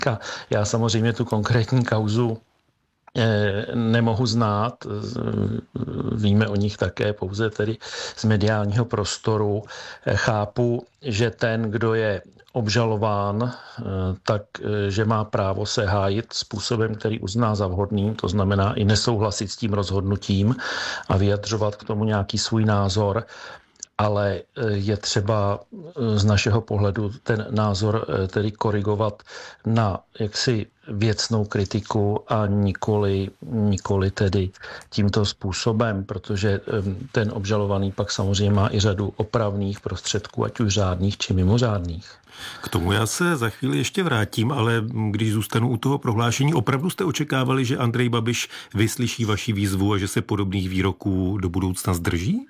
týká. Já samozřejmě tu konkrétní kauzu nemohu znát, víme o nich také pouze tedy z mediálního prostoru. Chápu, že ten, kdo je obžalován, tak že má právo se hájit způsobem, který uzná za vhodným, to znamená i nesouhlasit s tím rozhodnutím a vyjadřovat k tomu nějaký svůj názor, ale je třeba z našeho pohledu ten názor tedy korigovat na jaksi věcnou kritiku a nikoli tedy tímto způsobem, protože ten obžalovaný pak samozřejmě má i řadu opravných prostředků, ať už řádných či mimořádných. K tomu já se za chvíli ještě vrátím, ale když zůstanu u toho prohlášení, opravdu jste očekávali, že Andrej Babiš vyslyší vaši výzvu a že se podobných výroků do budoucna zdrží?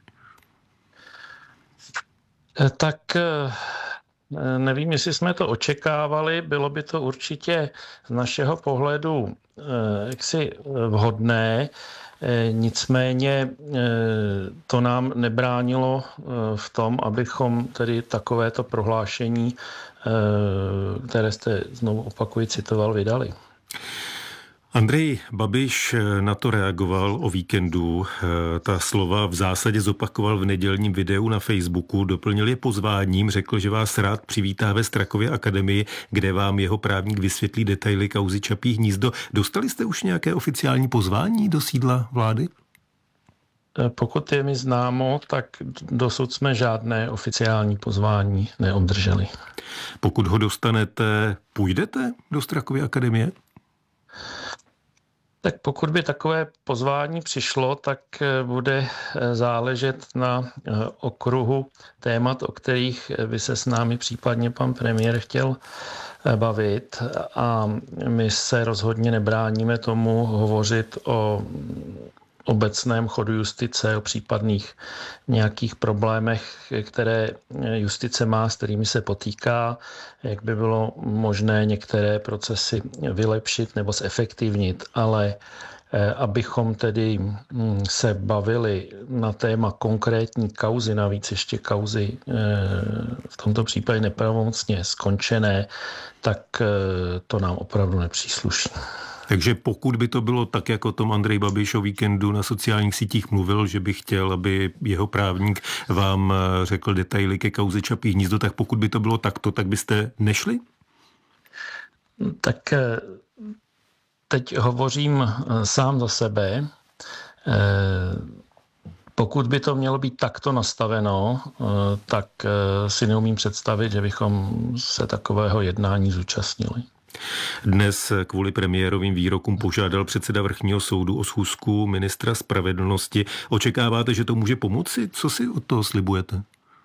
Tak nevím, jestli jsme to očekávali, bylo by to určitě z našeho pohledu jaksi vhodné, nicméně to nám nebránilo v tom, abychom tedy takovéto prohlášení, které jste znovu opakuji citoval, vydali. Andrej Babiš na to reagoval o víkendu. Ta slova v zásadě zopakoval v nedělním videu na Facebooku, doplnil je pozváním, řekl, že vás rád přivítá ve Strakově akademii, kde vám jeho právník vysvětlí detaily kauzy Čapí hnízdo. Dostali jste už nějaké oficiální pozvání do sídla vlády? Pokud je mi známo, tak dosud jsme žádné oficiální pozvání neobdrželi. Pokud ho dostanete, půjdete do Strakovy akademie? Tak pokud by takové pozvání přišlo, tak bude záležet na okruhu témat, o kterých by se s námi případně pan premiér chtěl bavit. A my se rozhodně nebráníme tomu hovořit o obecném chodu justice, o případných nějakých problémech, které justice má, s kterými se potýká, jak by bylo možné některé procesy vylepšit nebo zefektivnit, ale abychom tedy se bavili na téma konkrétní kauzy, navíc ještě kauzy v tomto případě nepravomocně skončené, tak to nám opravdu nepřísluší. Takže pokud by to bylo tak, jako o tom Andrej Babiš o víkendu na sociálních sítích mluvil, že by chtěl, aby jeho právník vám řekl detaily ke kauze Čapí hnízdo, tak pokud by to bylo takto, tak byste nešli? Tak teď hovořím sám za sebe. Pokud by to mělo být takto nastaveno, tak si neumím představit, že bychom se takového jednání zúčastnili. Dnes kvůli premiérovým výrokům požádal předseda Vrchního soudu o schůzku ministra spravedlnosti. Očekáváte, že to může pomoci? Co si od toho slibujete?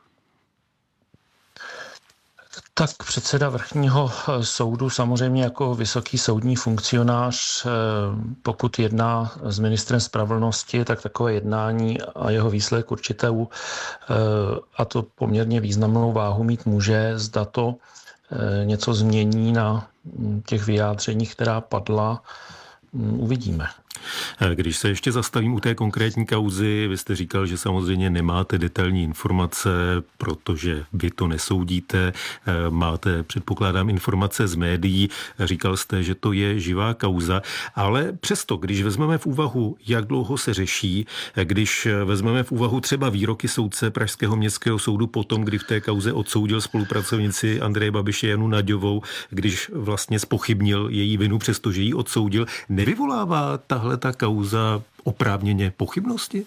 Tak předseda Vrchního soudu samozřejmě jako vysoký soudní funkcionář, pokud jedná s ministrem spravedlnosti, tak takové jednání a jeho výsledek určitou, a to poměrně významnou váhu mít může, zda to něco změní na těch vyjádřeních, která padla, uvidíme. Když se ještě zastavím u té konkrétní kauzy, vy jste říkal, že samozřejmě nemáte detailní informace, protože vy to nesoudíte, máte, předpokládám, informace z médií, říkal jste, že to je živá kauza, ale přesto, když vezmeme v úvahu, jak dlouho se řeší, když vezmeme v úvahu třeba výroky soudce Pražského městského soudu potom, kdy v té kauze odsoudil spolupracovnici Andreje Babiše Janu Naďovou, když vlastně zpochybnil její vinu, přestože ji odsoudil, nevyvolává tahle ta kauza oprávněně pochybnosti?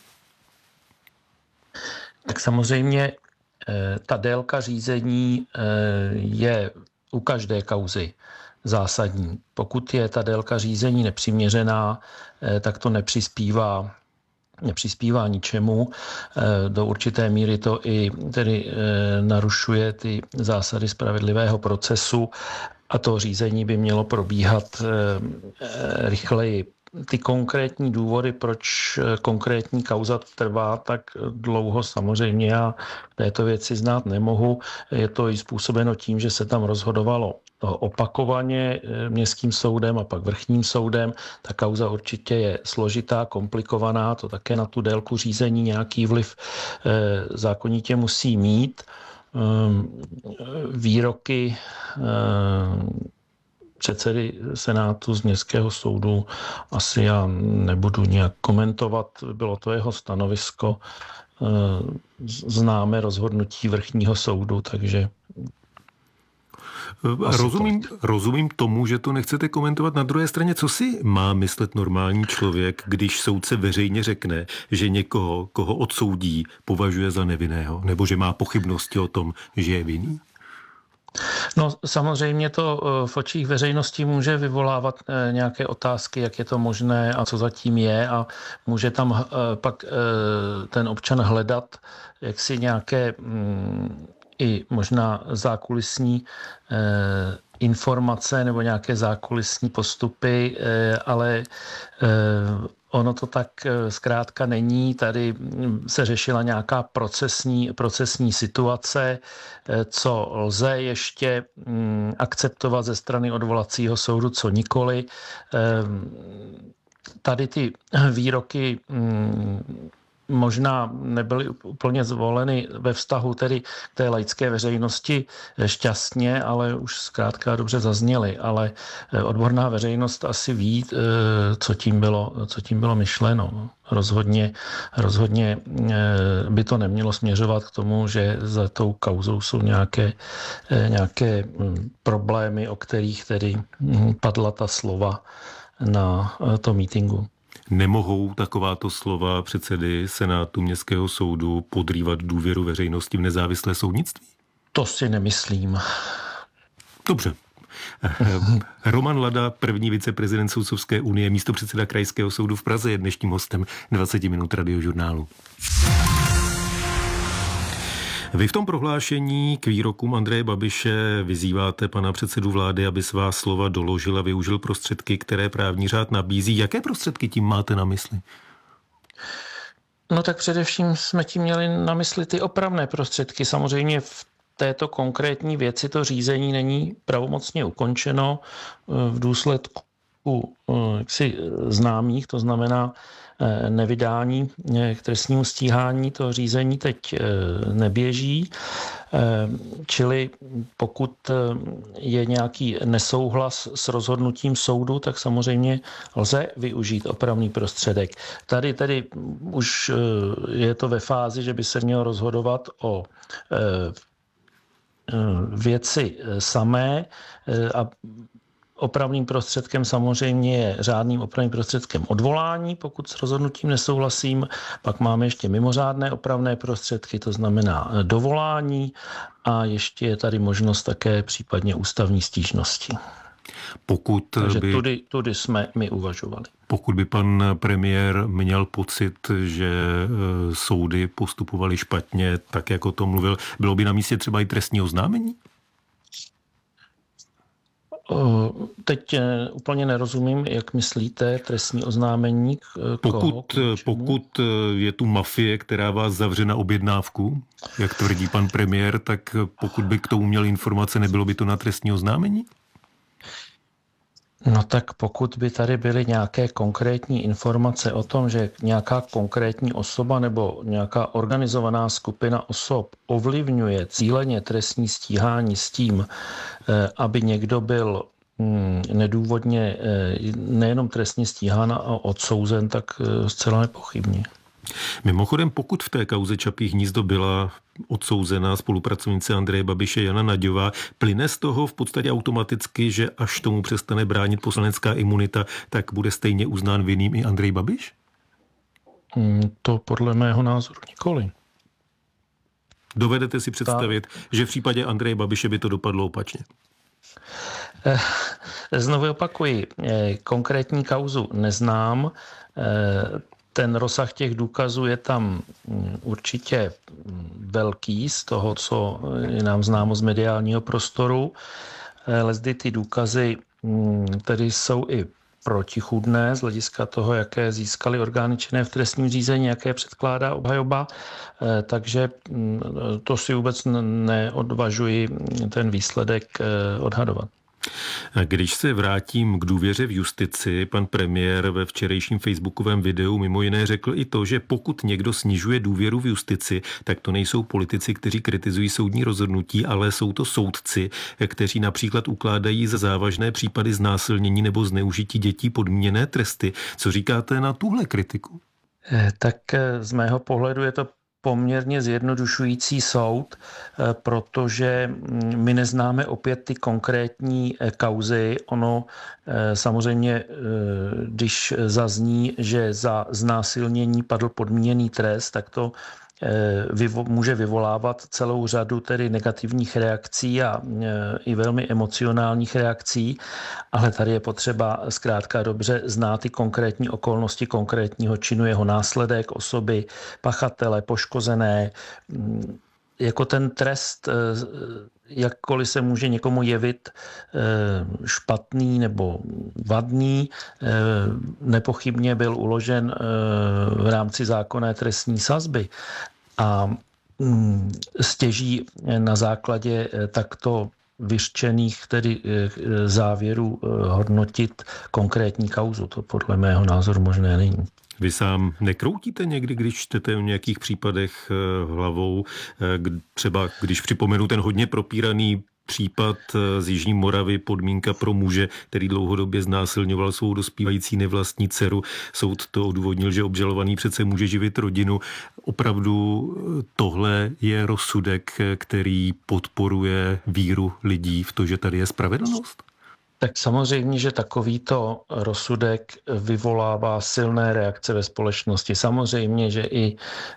Tak samozřejmě ta délka řízení je u každé kauzy zásadní. Pokud je ta délka řízení nepřiměřená, tak to nepřispívá ničemu. Do určité míry to i tedy narušuje ty zásady spravedlivého procesu a to řízení by mělo probíhat rychleji. Ty konkrétní důvody, proč konkrétní kauza trvá tak dlouho, samozřejmě já v této věci znát nemohu. Je to i způsobeno tím, že se tam rozhodovalo opakovaně městským soudem a pak vrchním soudem. Ta kauza určitě je složitá, komplikovaná, to také na tu délku řízení nějaký vliv zákonitě musí mít. Výroky předsedy Senátu z Městského soudu asi já nebudu nějak komentovat. Bylo to jeho stanovisko. Známe rozhodnutí vrchního soudu, takže... Rozumím tomu, že to nechcete komentovat. Na druhé straně, co si má myslet normální člověk, když soudce veřejně řekne, že někoho, koho odsoudí, považuje za nevinného, nebo že má pochybnosti o tom, že je vinný? No samozřejmě to v očích veřejnosti může vyvolávat nějaké otázky, jak je to možné a co zatím je, a může tam pak ten občan hledat jaksi nějaké i možná zákulisní informace nebo nějaké zákulisní postupy, ale ono to tak zkrátka není. Tady se řešila nějaká procesní situace, co lze ještě akceptovat ze strany odvolacího soudu, co nikoli. Tady ty výroky možná nebyly úplně zvoleny ve vztahu tedy k té laické veřejnosti šťastně, ale už zkrátka dobře zazněly. Ale odborná veřejnost asi ví, co tím bylo myšleno. Rozhodně by to nemělo směřovat k tomu, že za tou kauzou jsou nějaké problémy, o kterých tedy padla ta slova na tom mítinku. Nemohou takováto slova předsedy Senátu Městského soudu podrývat důvěru veřejnosti v nezávislé soudnictví? To si nemyslím. Dobře. Roman Lada, první viceprezident Soudcovské unie, místopředseda Krajského soudu v Praze, je dnešním hostem 20 minut Radiožurnálu. Vy v tom prohlášení k výrokům Andreje Babiše vyzýváte pana předsedu vlády, aby svá slova doložil a využil prostředky, které právní řád nabízí. Jaké prostředky tím máte na mysli? No tak především jsme tím měli na mysli ty opravné prostředky. Samozřejmě v této konkrétní věci to řízení není pravomocně ukončeno v důsledku jaksi známých, to znamená nevydání k trestnímu stíhání. To řízení teď neběží, čili pokud je nějaký nesouhlas s rozhodnutím soudu, tak samozřejmě lze využít opravný prostředek. Tady tedy už je to ve fázi, že by se mělo rozhodovat o věci samé a opravným prostředkem samozřejmě je řádným opravným prostředkem odvolání, pokud s rozhodnutím nesouhlasím. Pak máme ještě mimořádné opravné prostředky, to znamená dovolání, a ještě je tady možnost také případně ústavní stížnosti. Takže tudy jsme my uvažovali. Pokud by pan premiér měl pocit, že soudy postupovaly špatně, tak jako to mluvil, bylo by na místě třeba i trestní oznámení? Teď úplně nerozumím, jak myslíte trestní oznámení. Pokud je tu mafie, která vás zavře na objednávku, jak tvrdí pan premiér, tak pokud by k tomu měl informace, nebylo by to na trestní oznámení? No tak pokud by tady byly nějaké konkrétní informace o tom, že nějaká konkrétní osoba nebo nějaká organizovaná skupina osob ovlivňuje cíleně trestní stíhání s tím, aby někdo byl nedůvodně nejenom trestně stíhán a odsouzen, tak zcela nepochybně. Mimochodem, pokud v té kauze Čapí hnízdo byla odsouzena spolupracovnice Andreje Babiše Jana Naďová, plyne z toho v podstatě automaticky, že až tomu přestane bránit poslanecká imunita, tak bude stejně uznán vinným i Andrej Babiš? To podle mého názoru nikoli. Dovedete si představit, že v případě Andreje Babiše by to dopadlo opačně? Znovu opakuji, konkrétní kauzu neznám. Ten rozsah těch důkazů je tam určitě velký z toho, co je nám známo z mediálního prostoru. Leckdy ty důkazy tedy jsou i protichůdné z hlediska toho, jaké získaly orgány činné v trestním řízení, jaké předkládá obhajoba, takže to si vůbec neodvažuji ten výsledek odhadovat. Když se vrátím k důvěře v justici, pan premiér ve včerejším facebookovém videu mimo jiné řekl i to, že pokud někdo snižuje důvěru v justici, tak to nejsou politici, kteří kritizují soudní rozhodnutí, ale jsou to soudci, kteří například ukládají za závažné případy znásilnění nebo zneužití dětí podmíněné tresty. Co říkáte na tuhle kritiku? Tak z mého pohledu je to poměrně zjednodušující soud, protože my neznáme opět ty konkrétní kauzy. Ono samozřejmě, když zazní, že za znásilnění padl podmíněný trest, tak to může vyvolávat celou řadu tedy negativních reakcí a i velmi emocionálních reakcí, ale tady je potřeba zkrátka dobře znát ty konkrétní okolnosti konkrétního činu, jeho následek, osoby, pachatele, poškozené. Jako ten trest, jakkoliv se může někomu jevit špatný nebo vadný, nepochybně byl uložen v rámci zákonné trestní sazby a stěží na základě takto vyřčených tedy závěrů hodnotit konkrétní kauzu. To podle mého názoru možné není. Vy sám nekroutíte někdy, když čtete o nějakých případech hlavou, třeba když připomenu ten hodně propíraný případ z Jižní Moravy, podmínka pro muže, který dlouhodobě znásilňoval svou dospívající nevlastní dceru. Soud to odůvodnil, že obžalovaný přece může živit rodinu. Opravdu tohle je rozsudek, který podporuje víru lidí v to, že tady je spravedlnost? Tak samozřejmě, že takovýto rozsudek vyvolává silné reakce ve společnosti. Samozřejmě, že i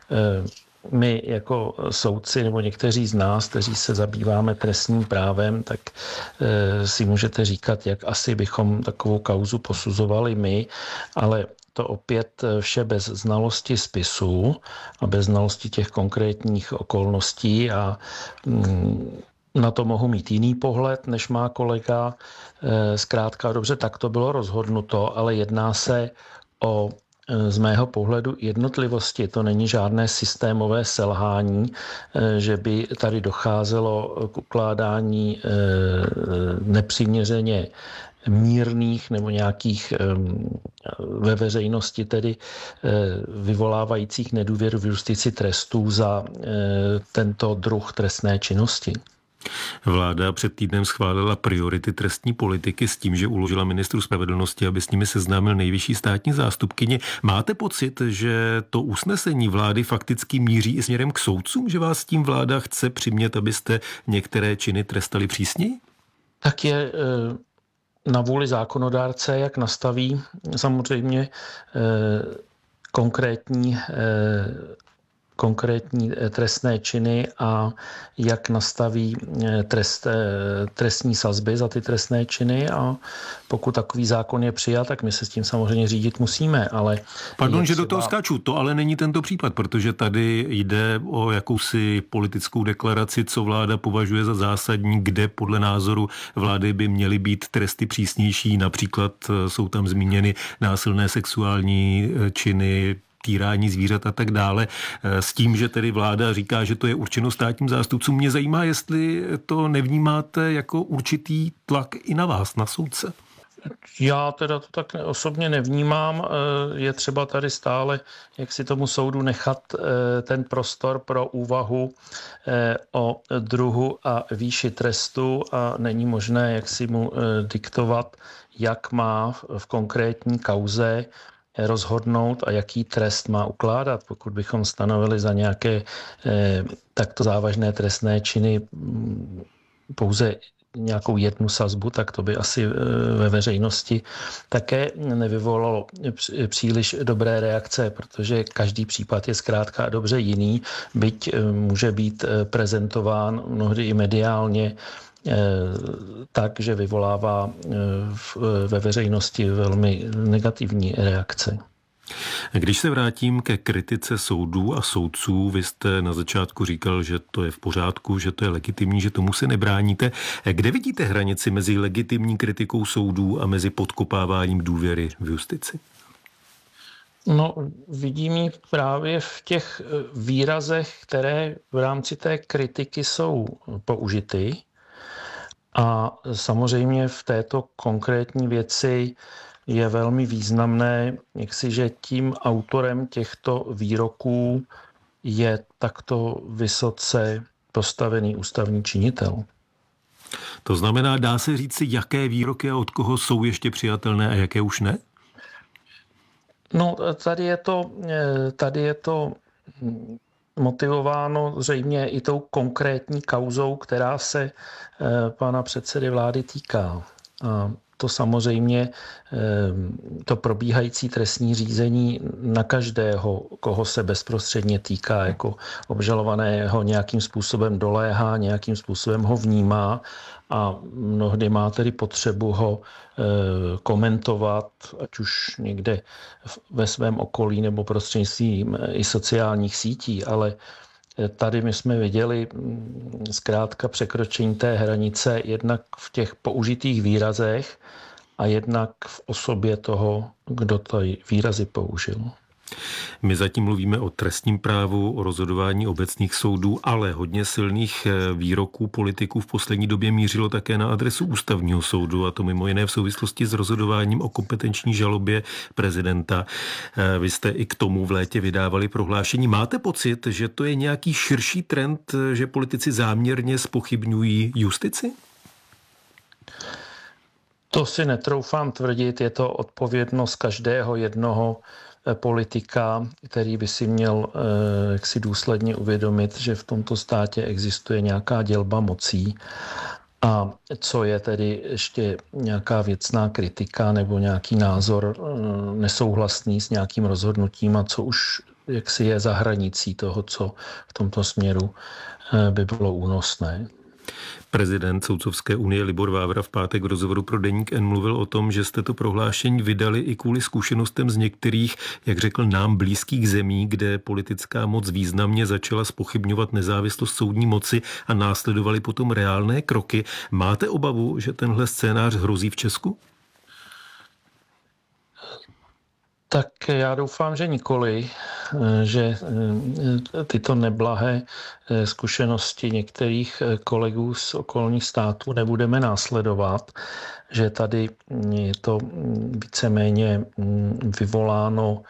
my jako soudci nebo někteří z nás, kteří se zabýváme trestním právem, tak si můžete říkat, jak asi bychom takovou kauzu posuzovali my, ale to opět vše bez znalosti spisu a bez znalosti těch konkrétních okolností a na to mohu mít jiný pohled, než má kolega. Zkrátka dobře, tak to bylo rozhodnuto, ale jedná se o z mého pohledu jednotlivosti. To není žádné systémové selhání, že by tady docházelo k ukládání nepřiměřeně mírných nebo nějakých ve veřejnosti tedy vyvolávajících nedůvěru v justici trestů za tento druh trestné činnosti. Vláda před týdnem schválila priority trestní politiky s tím, že uložila ministru spravedlnosti, aby s nimi seznámil nejvyšší státní zástupkyně. Máte pocit, že to usnesení vlády fakticky míří i směrem k soudcům, že vás tím vláda chce přimět, abyste některé činy trestali přísněji? Tak je na vůli zákonodárce, jak nastaví samozřejmě konkrétní trestné činy a jak nastaví trestní sazby za ty trestné činy a pokud takový zákon je přijat, tak my se s tím samozřejmě řídit musíme, ale... Pardon, že do toho skáču, to ale není tento případ, protože tady jde o jakousi politickou deklaraci, co vláda považuje za zásadní, kde podle názoru vlády by měly být tresty přísnější, například jsou tam zmíněny násilné sexuální činy, týrání zvířat a tak dále, s tím, že tedy vláda říká, že to je určeno státním zástupcům. Mě zajímá, jestli to nevnímáte jako určitý tlak i na vás, na soudce. Já teda to tak osobně nevnímám. Je třeba tady stále, jak si tomu soudu nechat ten prostor pro úvahu o druhu a výši trestu a není možné, jak si mu diktovat, jak má v konkrétní kauze rozhodnout a jaký trest má ukládat. Pokud bychom stanovili za nějaké takto závažné trestné činy pouze nějakou jednu sazbu, tak to by asi ve veřejnosti také nevyvolalo příliš dobré reakce, protože každý případ je zkrátka dobře jiný, byť může být prezentován mnohdy i mediálně tak, že vyvolává ve veřejnosti velmi negativní reakce. Když se vrátím ke kritice soudů a soudců, vy jste na začátku říkal, že to je v pořádku, že to je legitimní, že tomu se nebráníte. Kde vidíte hranici mezi legitimní kritikou soudů a mezi podkopáváním důvěry v justici? No, vidím ji právě v těch výrazech, které v rámci té kritiky jsou použity. A samozřejmě v této konkrétní věci je velmi významné, že tím autorem těchto výroků je takto vysoce postavený ústavní činitel. To znamená, dá se říci, jaké výroky a od koho jsou ještě přijatelné a jaké už ne? No, tady je to motivováno zřejmě i tou konkrétní kauzou, která se pana předsedy vlády týká. A to samozřejmě to probíhající trestní řízení na každého, koho se bezprostředně týká, jako obžalovaného nějakým způsobem doléhá, nějakým způsobem ho vnímá a mnohdy má tedy potřebu ho komentovat, ať už někde ve svém okolí nebo prostřednictvím i sociálních sítí, ale tady my jsme viděli zkrátka překročení té hranice jednak v těch použitých výrazech a jednak v osobě toho, kdo ty výrazy použil. My zatím mluvíme o trestním právu, o rozhodování obecných soudů, ale hodně silných výroků politiků v poslední době mířilo také na adresu ústavního soudu, a to mimo jiné v souvislosti s rozhodováním o kompetenční žalobě prezidenta. Vy jste i k tomu v létě vydávali prohlášení. Máte pocit, že to je nějaký širší trend, že politici záměrně zpochybňují justici? To si netroufám tvrdit, je to odpovědnost každého jednoho politika, který by si měl jaksi důsledně uvědomit, že v tomto státě existuje nějaká dělba mocí a co je tedy ještě nějaká věcná kritika nebo nějaký názor nesouhlasný s nějakým rozhodnutím a co už jaksi je za hranicí toho, co v tomto směru by bylo únosné. Prezident Soudcovské unie Libor Vávra v pátek v rozhovoru pro Deník N mluvil o tom, že jste to prohlášení vydali i kvůli zkušenostem z některých, jak řekl, nám blízkých zemí, kde politická moc významně začala zpochybňovat nezávislost soudní moci a následovaly potom reálné kroky. Máte obavu, že tenhle scénář hrozí v Česku? Tak já doufám, že nikoli, že tyto neblahé zkušenosti některých kolegů z okolních států nebudeme následovat, že tady je to víceméně vyvoláno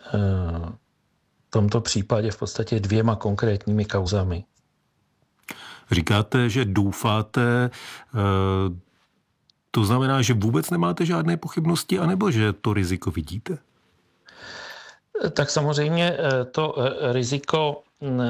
v tomto případě v podstatě 2 konkrétními kauzami. Říkáte, že doufáte, to znamená, že vůbec nemáte žádné pochybnosti, anebo že to riziko vidíte? Tak samozřejmě to riziko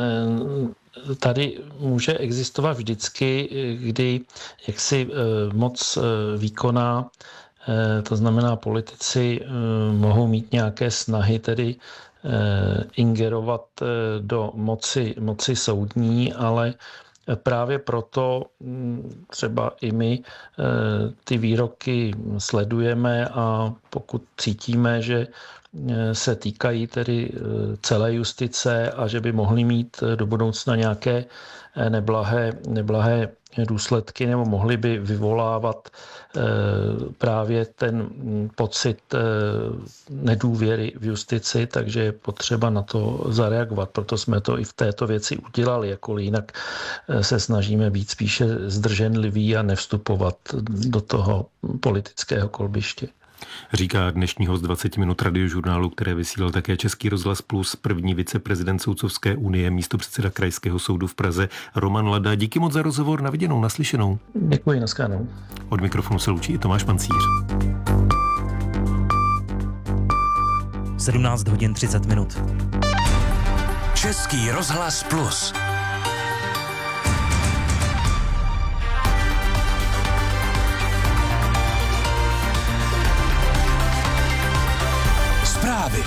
tady může existovat vždycky, kdy jaksi moc výkonná, to znamená politici mohou mít nějaké snahy tedy ingerovat do moci soudní, ale právě proto třeba i my ty výroky sledujeme a pokud cítíme, že se týkají tedy celé justice a že by mohly mít do budoucna nějaké neblahé důsledky nebo mohly by vyvolávat právě ten pocit nedůvěry v justici, takže je potřeba na to zareagovat. Proto jsme to i v této věci udělali, jakkoliv jinak se snažíme být spíše zdrženliví a nevstupovat do toho politického kolbiště. Říká dnešní host 20 minut radiožurnálu, které vysílal také Český rozhlas Plus, první viceprezident Soudcovské unie, místopředseda Krajského soudu v Praze Roman Lada. Díky moc za rozhovor, na viděnou, naslyšenou. Děkuji, naschledanou. Od mikrofonu se loučí i Tomáš Pancíř. 17 hodin 30 minut. Český rozhlas Plus. Zprávy.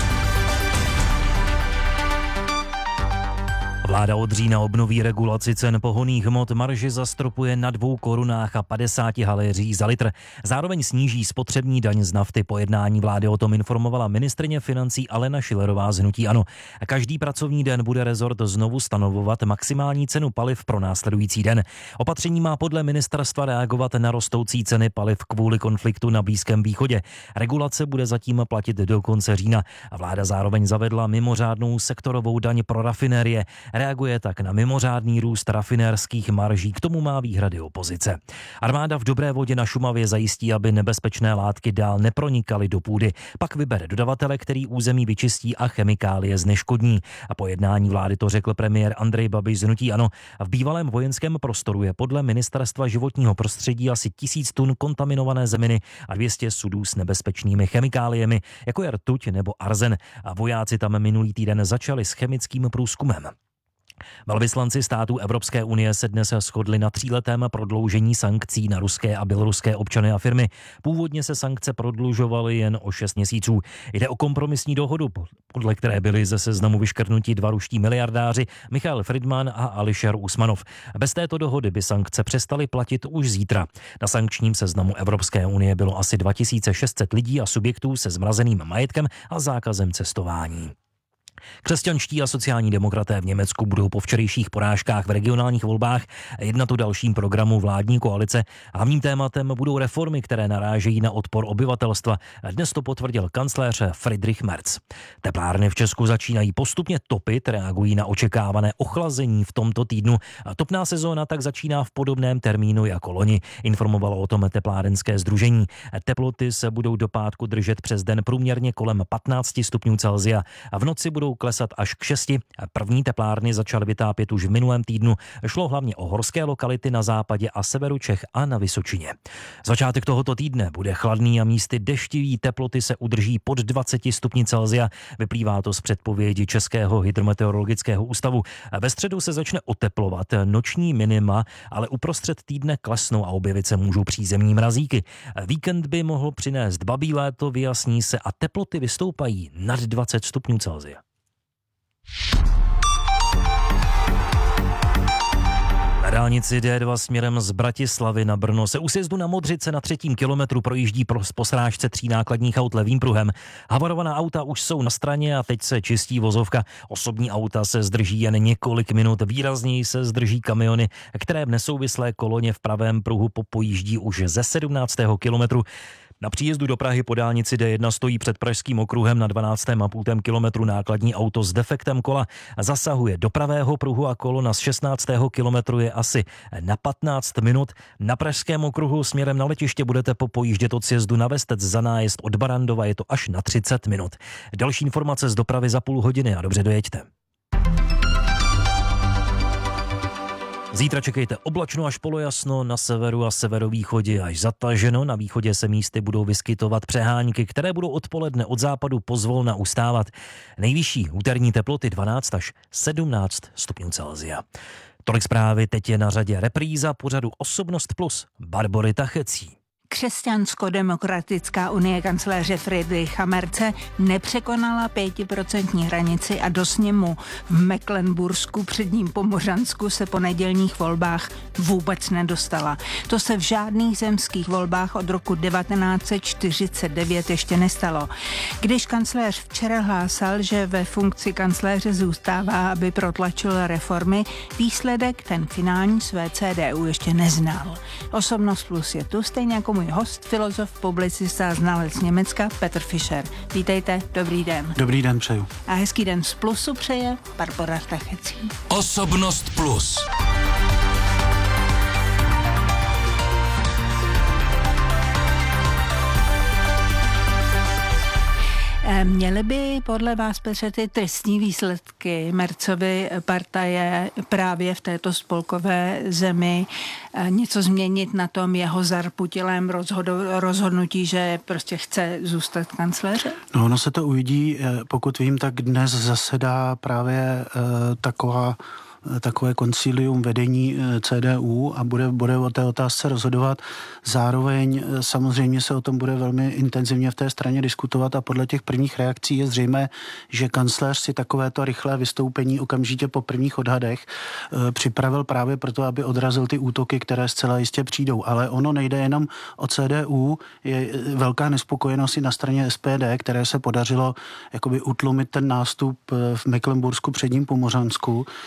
Vláda od října obnoví regulaci cen pohonných hmot, marži zastropuje na 2 korunách a 50 haléřích za litr. Zároveň sníží spotřební daň z nafty. Po jednání vlády o tom informovala ministryně financí Alena Schillerová z hnutí ANO. Každý pracovní den bude rezort znovu stanovovat maximální cenu paliv pro následující den. Opatření má podle ministerstva reagovat na rostoucí ceny paliv kvůli konfliktu na Blízkém východě. Regulace bude zatím platit do konce října. Vláda zároveň zavedla mimořádnou sektorovou daň pro rafinérie. reaguje tak na mimořádný růst rafinérských marží. K tomu má výhrady opozice. Armáda v Dobré Vodě na Šumavě zajistí, aby nebezpečné látky dál nepronikaly do půdy. Pak vybere dodavatele, který území vyčistí a chemikálie zneškodní. A po jednání vlády to řekl premiér Andrej Babiš z hnutí ANO. V bývalém vojenském prostoru je podle Ministerstva životního prostředí asi 1000 tun kontaminované zeminy a 200 sudů s nebezpečnými chemikáliemi, jako je rtuť nebo arzen. A vojáci tam minulý týden začali s chemickým průzkumem. Velvyslanci států Evropské unie se dnes shodli na 3letém prodloužení sankcí na ruské a běloruské občany a firmy. Původně se sankce prodlužovaly jen o 6 měsíců. Jde o kompromisní dohodu, podle které byli ze seznamu vyškrtnuti 2 ruští miliardáři Michail Friedman a Alisher Usmanov. Bez této dohody by sankce přestaly platit už zítra. Na sankčním seznamu Evropské unie bylo asi 2600 lidí a subjektů se zmrazeným majetkem a zákazem cestování. Křesťanští a sociální demokraté v Německu budou po včerejších porážkách v regionálních volbách jednat o dalším programu vládní koalice. Hlavním tématem budou reformy, které narážejí na odpor obyvatelstva. Dnes to potvrdil kancléř Friedrich Merz. Teplárny v Česku začínají postupně topit, reagují na očekávané ochlazení v tomto týdnu. Topná sezóna tak začíná v podobném termínu jako loni, informovalo o tom teplárenské sdružení. Teploty se budou do pátku držet přes den průměrně kolem 15 stupňů Celsia a v noci budou klesat až k 6. První teplárny začaly vytápět už v minulém týdnu. Šlo hlavně o horské lokality na západě a severu Čech a na Vysočině. Začátek tohoto týdne bude chladný a místy deštivý, teploty se udrží pod 20 stupni Celsia. Vyplývá to z předpovědi Českého hydrometeorologického ústavu. Ve středu se začne oteplovat, noční minima, ale uprostřed týdne klesnou a objevit se můžou přízemní mrazíky. Víkend by mohl přinést babí léto, vyjasní se a teploty vystoupají nad 20 stupňů Celsia. Na dálnici D2 směrem z Bratislavy na Brno se u sjezdu na Modřice na 3. kilometru projíždí po srážce 3 nákladních aut levým pruhem. Havarovaná auta už jsou na straně a teď se čistí vozovka. Osobní auta se zdrží jen několik minut. Výrazněji se zdrží kamiony, které v nesouvislé koloně v pravém pruhu popojíždí už ze 17. kilometru. Na příjezdu do Prahy po dálnici D1 stojí před Pražským okruhem na 12,5 kilometru nákladní auto s defektem kola. Zasahuje do pravého pruhu a kolona z 16. kilometru je asi na 15 minut. Na Pražském okruhu směrem na letiště budete popojíždět od sjezdu na Vestec za nájezd od Barandova, je to až na 30 minut. Další informace z dopravy za půl hodiny a dobře dojeďte. Zítra čekejte oblačno až polojasno, na severu a severovýchodě až zataženo, na východě se místy budou vyskytovat přehánky, které budou odpoledne od západu pozvolna ustávat. Nejvyšší úterní teploty 12 až 17 stupňů Celsia. Tolik zprávy, teď je na řadě repríza pořadu Osobnost plus Barbory Tachecí. Křesťansko-demokratická unie kancléře Friedricha Merze nepřekonala 5% hranici a do sněmu v Mecklenbursku předním Pomořansku se po nedělních volbách vůbec nedostala. To se v žádných zemských volbách od roku 1949 ještě nestalo. Když kancléř včera hlásal, že ve funkci kancléře zůstává, aby protlačil reformy, výsledek ten finální své CDU ještě neznal. Osobnost plus je tu, stejně jako můj host, filozof, publicista a znalec Německa Petr Fischer. Vítejte, dobrý den. Dobrý den přeju. A hezký den z Plusu přeje Barbora Tachecí. Osobnost plus. Měly by podle vás, Petře, ty trestní výsledky Merzovy partaje právě v této spolkové zemi něco změnit na tom jeho zarputilém rozhodnutí, že prostě chce zůstat kancléřem? No, ono se to uvidí, pokud vím, tak dnes zasedá právě takové koncilium vedení CDU a bude o té otázce rozhodovat. Zároveň samozřejmě se o tom bude velmi intenzivně v té straně diskutovat a podle těch prvních reakcí je zřejmé, že kancléř si takovéto rychlé vystoupení okamžitě po prvních odhadech připravil právě proto, aby odrazil ty útoky, které zcela jistě přijdou. Ale ono nejde jenom o CDU, je velká nespokojenost i na straně SPD, které se podařilo jakoby utlumit ten nástup v Mecklenbursku předním Pomořansku, kde tam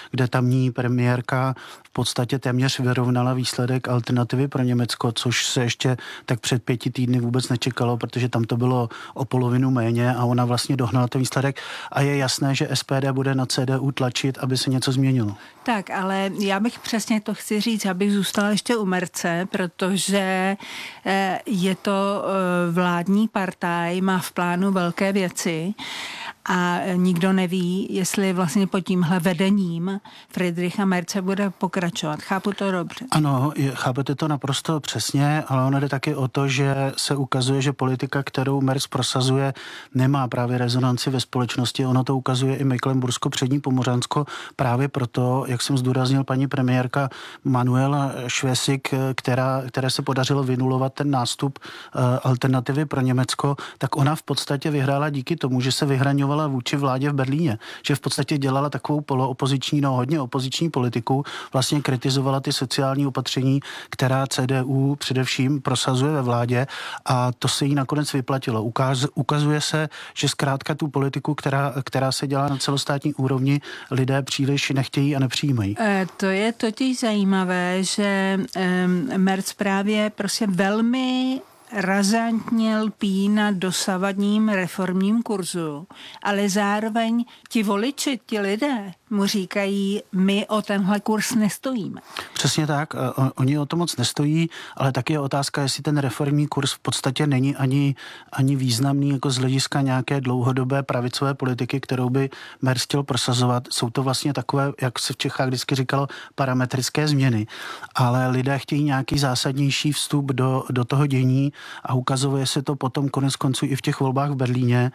tamní premiérka v podstatě téměř vyrovnala výsledek Alternativy pro Německo, což se ještě tak před 5 týdny vůbec nečekalo, protože tam to bylo o polovinu méně a ona vlastně dohnala ten výsledek a je jasné, že SPD bude na CDU tlačit, aby se něco změnilo. Tak, ale já bych přesně to chci říct, abych zůstala ještě u Merce, protože je to vládní partaj, má v plánu velké věci a nikdo neví, jestli vlastně pod tímhle vedením Friedricha Merze bude pokračovat. Chápu to dobře? Ano, chápete to naprosto přesně, ale ono jde taky o to, že se ukazuje, že politika, kterou Merz prosazuje, nemá právě rezonanci ve společnosti. Ono to ukazuje i Mecklenbursko, Přední Pomořansko, právě proto, jak jsem zdůraznil, paní premiérka Manuela Schwesig, které se podařilo vynulovat ten nástup Alternativy pro Německo, tak ona v podstatě vyhrála díky tomu, že se vyhraňovala vůči vládě v Berlíně, že v podstatě dělala takovou poloopoziční, hodně opoziční politiku, vlastně kritizovala ty sociální opatření, která CDU především prosazuje ve vládě a to se jí nakonec vyplatilo. Ukazuje se, že zkrátka tu politiku, která se dělá na celostátní úrovni, lidé příliš nechtějí a nepřijímají. To je totiž zajímavé, že Merz právě prostě velmi razantně lpí na dosavadním reformním kurzu, ale zároveň ti voliči, ti lidé mu říkají, my o tenhle kurz nestojíme. Přesně tak, oni o to moc nestojí, ale taky je otázka, jestli ten reformní kurz v podstatě není ani významný jako z hlediska nějaké dlouhodobé pravicové politiky, kterou by Merz chtěl prosazovat. Jsou to vlastně takové, jak se v Čechách vždycky říkalo, parametrické změny, ale lidé chtějí nějaký zásadnější vstup do toho dění a ukazuje se to potom konec konců i v těch volbách v Berlíně,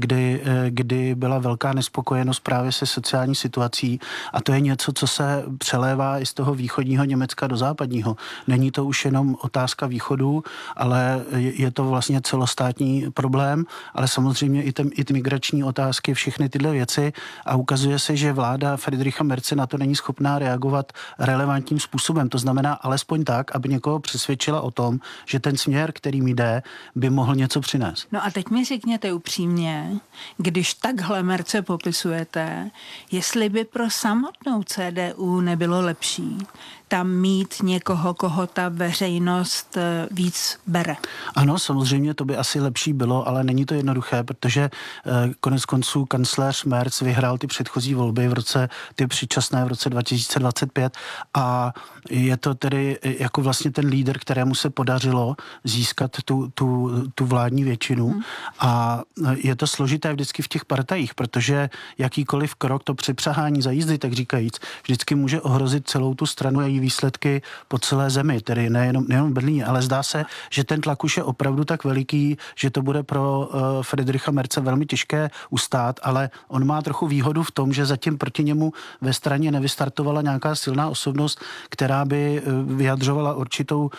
kdy byla velká nespokojenost právě se sociální situací a to je něco, co se přelévá i z toho východního Německa do západního. Není to už jenom otázka východu, ale je to vlastně celostátní problém, ale samozřejmě i ty migrační otázky, všechny tyhle věci a ukazuje se, že vláda Friedricha Merze na to není schopná reagovat relevantním způsobem. To znamená alespoň tak, aby někoho přesvědčila o tom, že ten směr, kterým jde, by mohl něco přinést. No a teď mi řekněte upřímně, když takhle Merze popisujete, jestli by pro samotnou CDU nebylo lepší tam mít někoho, koho ta veřejnost víc bere. Ano, samozřejmě to by asi lepší bylo, ale není to jednoduché, protože konec konců kancléř Merz vyhrál ty předchozí volby ty předčasné v roce 2025 a je to tedy jako vlastně ten lídr, kterému se podařilo získat tu vládní většinu a je to složité vždycky v těch partajích, protože jakýkoliv krok, to přepřahání za jízdy, tak říkajíc, vždycky může ohrozit celou tu stranu a její výsledky po celé zemi, tedy nejenom v Berlíně, ale zdá se, že ten tlak už je opravdu tak veliký, že to bude pro Friedricha Merze velmi těžké ustát, ale on má trochu výhodu v tom, že zatím proti němu ve straně nevystartovala nějaká silná osobnost, která by vyjadřovala určitou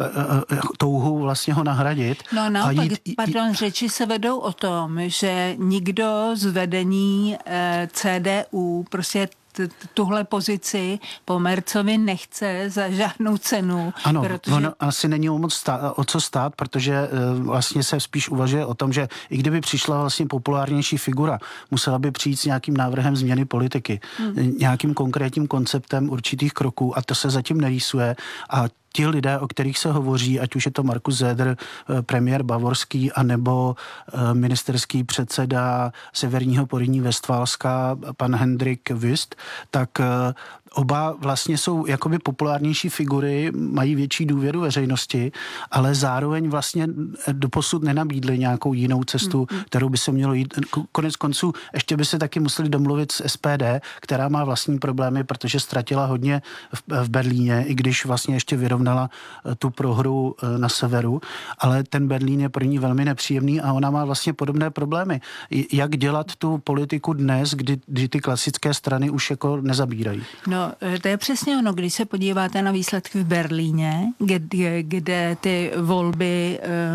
touhu vlastně ho nahradit. No naopak, řeči se vedou o tom, že nikdo z vedení CDU prostě tuhle pozici po Merzovi nechce za žádnou cenu. Ano, protože ono asi není o co stát, protože vlastně se spíš uvažuje o tom, že i kdyby přišla vlastně populárnější figura, musela by přijít s nějakým návrhem změny politiky, nějakým konkrétním konceptem určitých kroků a to se zatím nerýsuje a ti lidé, o kterých se hovoří, ať už je to Markus Söder, premiér bavorský, anebo ministerský předseda Severního Porýní-Vestfálska, pan Hendrik Wüst, tak oba vlastně jsou jakoby populárnější figury, mají větší důvěru veřejnosti, ale zároveň vlastně doposud nenabídli nějakou jinou cestu, kterou by se mělo jít. Konec konců ještě by se taky museli domluvit s SPD, která má vlastní problémy, protože ztratila hodně v Berlíně, i když vlastně ještě vyrovnala tu prohru na severu, ale ten Berlín je pro ní velmi nepříjemný a ona má vlastně podobné problémy. Jak dělat tu politiku dnes, kdy ty klasické strany už jako nezabírají? No, to je přesně ono, když se podíváte na výsledky v Berlíně, kde ty volby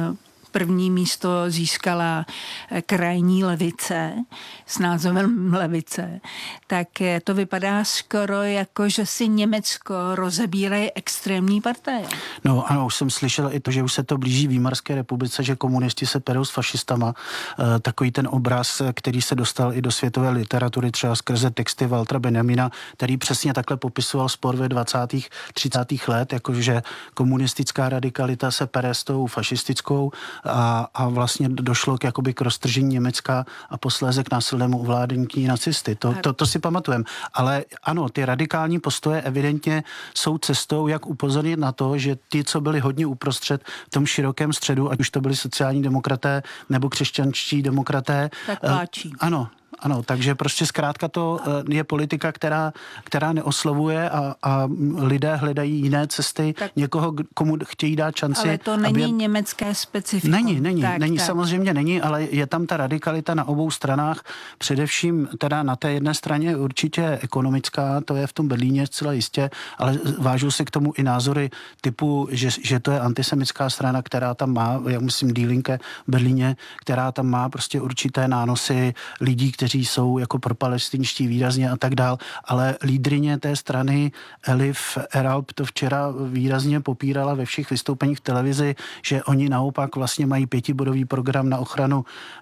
první místo získala krajní levice s názvem Levice, tak to vypadá skoro jako, že si Německo rozebírají extrémní partaje. No ano, už jsem slyšel i to, že už se to blíží Výmarské republice, že komunisti se perou s fašistama. Takový ten obraz, který se dostal i do světové literatury, třeba skrze texty Waltera Benjamina, který přesně takhle popisoval spor ve 20. 30. let, jakože komunistická radikalita se pere s tou fašistickou a vlastně došlo k roztržení Německa a posléze k násilnému ovládání nacisty. To si pamatujeme. Ale ano, ty radikální postoje evidentně jsou cestou, jak upozornit na to, že ty, co byli hodně uprostřed v tom širokém středu, ať už to byli sociální demokraté nebo křesťanští demokraté. Tak pláčí. Ano, takže prostě zkrátka to je politika, která neoslovuje a lidé hledají jiné cesty, někoho, komu chtějí dát šanci. Ale to není německé specifikum. Není, samozřejmě není, ale je tam ta radikalita na obou stranách, především teda na té jedné straně určitě ekonomická, to je v tom Berlíně zcela jistě, ale vážou se k tomu i názory typu, že to je antisemitská strana, která tam má, já myslím Die Linke v Berlíně, která tam má prostě určité nánosy lidí, kteří jsou jako propalestinští výrazně a tak dál, ale lídrině té strany Elif Eralp to včera výrazně popírala ve všech vystoupeních v televizi, že oni naopak vlastně mají 5bodový program na ochranu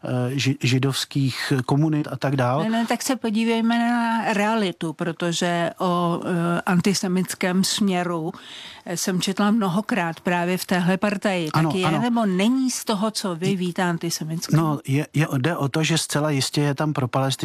židovských komunit a tak dál. Ne, tak se podívejme na realitu, protože o antisemickém směru jsem četla mnohokrát právě v téhle partaji. Ano, tak je ano. Nebo není z toho, co vy víte antisemické? No, jde o to, že zcela jistě je tam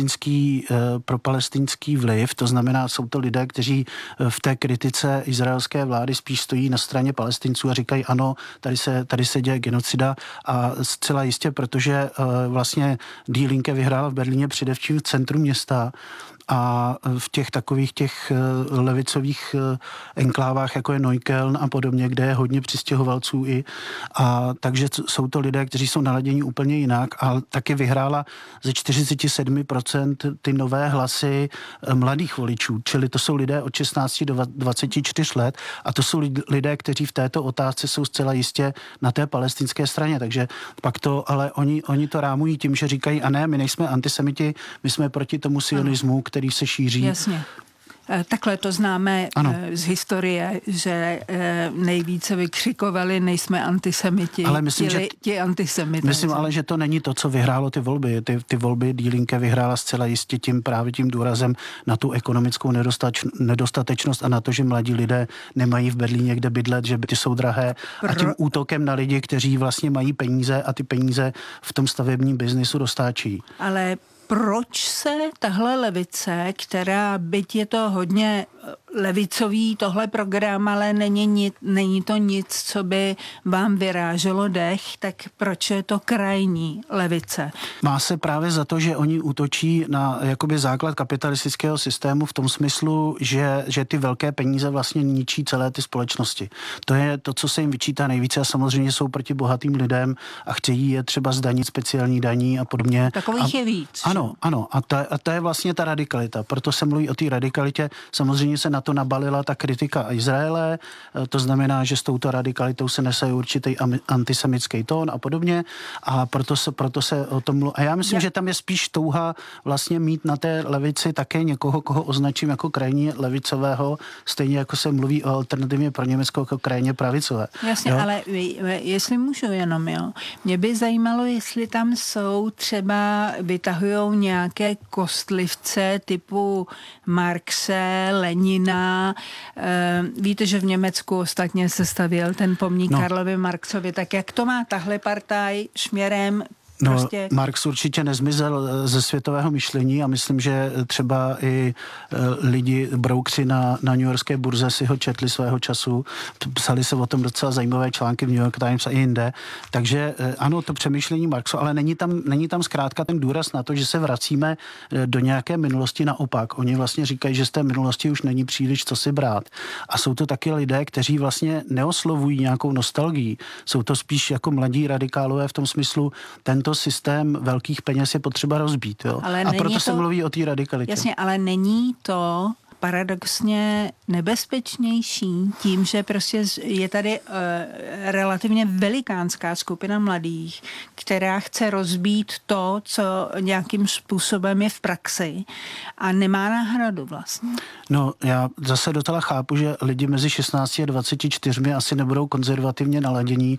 propalestinský vliv, to znamená, jsou to lidé, kteří v té kritice izraelské vlády spíš stojí na straně Palestinců a říkají ano, tady se děje genocida a zcela jistě, protože vlastně Die Linke vyhrála v Berlíně především v centru města a v těch levicových enklávách, jako je Neukölln a podobně, kde je hodně přistěhovalců a takže jsou to lidé, kteří jsou naladění úplně jinak a taky vyhrála ze 47% ty nové hlasy mladých voličů, čili to jsou lidé od 16 do 24 let a to jsou lidé, kteří v této otázce jsou zcela jistě na té palestinské straně, takže pak ale oni to rámují tím, že říkají, a ne, my nejsme antisemiti, my jsme proti tomu sionismu, který se šíří. Jasně. Takhle to známe z historie, že nejvíce vykřikovali, nejsme antisemiti, ale myslím, ti antisemité. Myslím ale, že to není to, co vyhrálo ty volby. Ty volby Die Linke vyhrála zcela jistě právě tím důrazem na tu ekonomickou nedostatečnost a na to, že mladí lidé nemají v Berlíně kde bydlet, že byty jsou drahé a tím útokem na lidi, kteří vlastně mají peníze a ty peníze v tom stavebním biznisu roztáčí. Ale proč se tahle levice, která byť je to hodně levicový tohle program, ale není to nic, co by vám vyráželo dech, tak proč je to krajní levice? Má se právě za to, že oni útočí na jakoby základ kapitalistického systému v tom smyslu, že ty velké peníze vlastně ničí celé ty společnosti. To je to, co se jim vyčítá nejvíce a samozřejmě jsou proti bohatým lidem a chtějí je třeba zdanit speciální daní a podobně. Takových je víc. Ano. A to je vlastně ta radikalita. Proto se mluví o té radikalitě. Samozřejmě se na to nabalila ta kritika Izraele, to znamená, že s touto radikalitou se nese určitý antisemický tón a podobně a proto se o tom mluví. A já myslím, že tam je spíš touha vlastně mít na té levici také někoho, koho označím jako krajně levicového, stejně jako se mluví o alternativě pro Německo jako krajně pravicové. Jasně, ale jestli můžu jenom, mě by zajímalo, jestli tam jsou třeba, vytahujou nějaké kostlivce typu Marxe, Lenina. Víte, že v Německu ostatně se stavěl ten pomník Karlovi Marxovi, tak jak to má tahle partaj směrem? Prostě... Marx určitě nezmizel ze světového myšlení a myslím, že třeba i lidi broukři na newyorské burze si ho četli svého času. Psali se o tom docela zajímavé články v New York Times a i jinde. Takže ano, to přemýšlení Marxu, ale není tam zkrátka ten důraz na to, že se vracíme do nějaké minulosti naopak. Oni vlastně říkají, že z té minulosti už není příliš co si brát. A jsou to taky lidé, kteří vlastně neoslovují nějakou nostalgii. Jsou to spíš jako mladí radikálové v tom smyslu, tento systém velkých peněz je potřeba rozbít. Jo? A proto se mluví o té radikalitě. Jasně, ale není to paradoxně nebezpečnější tím, že prostě je tady relativně velikánská skupina mladých, která chce rozbít to, co nějakým způsobem je v praxi a nemá náhradu vlastně. No, já zase docela chápu, že lidi mezi 16 a 24 asi nebudou konzervativně naladění,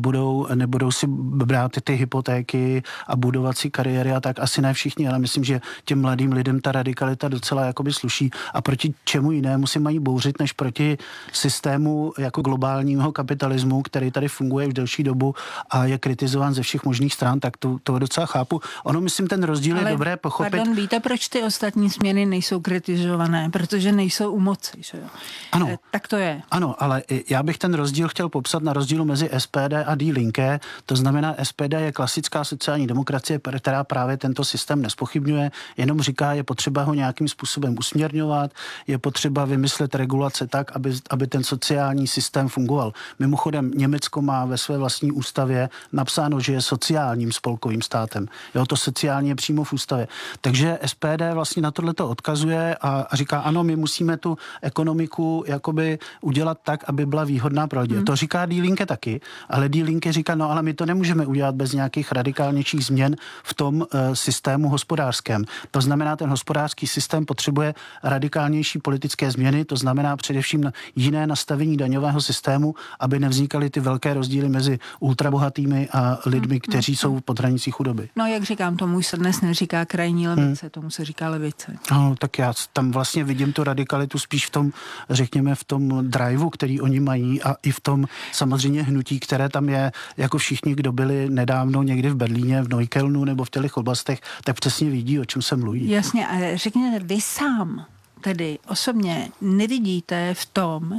nebudou si brát ty hypotéky a budovat si kariéry a tak, asi ne všichni, ale myslím, že těm mladým lidem ta radikalita docela jakoby sluší a proti čemu jinému si mají bouřit, než proti systému jako globálního kapitalismu, který tady funguje v delší dobu a je kritizován ze všech možných stran, tak to docela chápu. Ono, myslím, ten rozdíl je dobré pochopit. Pardon, víte, proč ty ostatní směny nejsou kritizované? Protože nejsou u moci, že jo? Ano. Tak to je. Ano, ale já bych ten rozdíl chtěl popsat na rozdílu mezi SPD a Die Linke. To znamená, SPD je klasická sociální demokracie, která právě tento systém nespochybňuje, jenom říká, je potřeba ho nějakým způsobem usměrňovat, je potřeba vymyslet regulace tak, aby ten sociální systém fungoval. Mimochodem, Německo má ve své vlastní ústavě napsáno, že je sociálním spolkovým státem. Jo, to sociální je přímo v ústavě. Takže SPD vlastně na tohleto odkazuje a říká, ano, my musíme tu ekonomiku jakoby udělat tak, aby byla výhodná pro lidi. To říká Die Linke taky, ale Die Linke říká, no ale my to nemůžeme udělat bez nějakých radikálnějších změn v tom systému hospodářském. To znamená, ten hospodářský systém potřebuje radikálnější politické změny, to znamená především jiné nastavení daňového systému, aby nevznikaly ty velké rozdíly mezi ultrabohatými a lidmi, kteří jsou pod hranicí chudoby. No, jak říkám, tomu se dnes neříká krajní levice, tomu se říká levice. No, tak já tam vlastně vidím tu radikalitu spíš v tom, řekněme, v tom driveu, který oni mají a i v tom samozřejmě hnutí, které tam je, jako všichni, kdo byli nedávno někdy v Berlíně, v Neuköllnu nebo v těch oblastech, tak přesně vidí, o čem se mluví. Jasně, a řekněte, vy sám tedy osobně nevidíte v tom,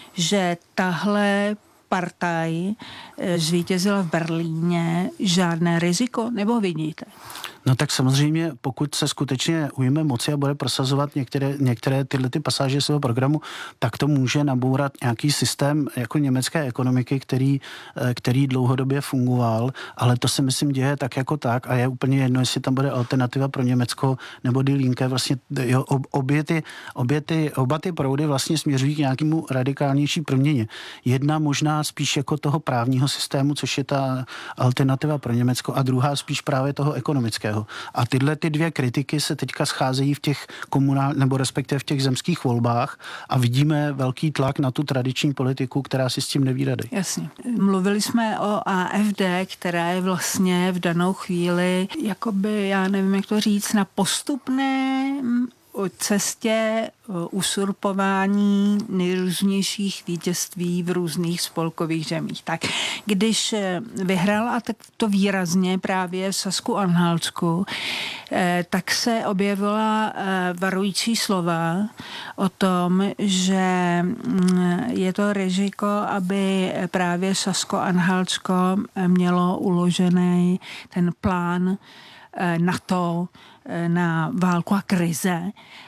že tahle partaj zvítězila v Berlíně žádné riziko, nebo vidíte? No tak samozřejmě, pokud se skutečně ujme moci a bude prosazovat některé tyhle ty pasáže svého programu, tak to může nabourat nějaký systém jako německé ekonomiky, který dlouhodobě fungoval, ale to se myslím děje tak jako tak a je úplně jedno, jestli tam bude alternativa pro Německo nebo Die Linke. Vlastně jo, oba ty proudy vlastně směřují k nějakému radikálnější proměně. Jedna možná spíš jako toho právního systému, což je ta alternativa pro Německo, a druhá spíš právě toho ekonomického. A tyhle ty dvě kritiky se teďka scházejí v těch nebo respektive v těch zemských volbách a vidíme velký tlak na tu tradiční politiku, která si s tím neví rady. Jasně. Mluvili jsme o AfD, která je vlastně v danou chvíli, jakoby, já nevím, jak to říct, na postupné cestě usurpování nejrůznějších vítězství v různých spolkových zemích. Tak když vyhrál, a tak to výrazně právě v Sasku-Anhaltsku, tak se objevila varující slova o tom, že je to riziko, aby právě Sasko-Anhaltsko mělo uložený ten plán NATO na válku a krize,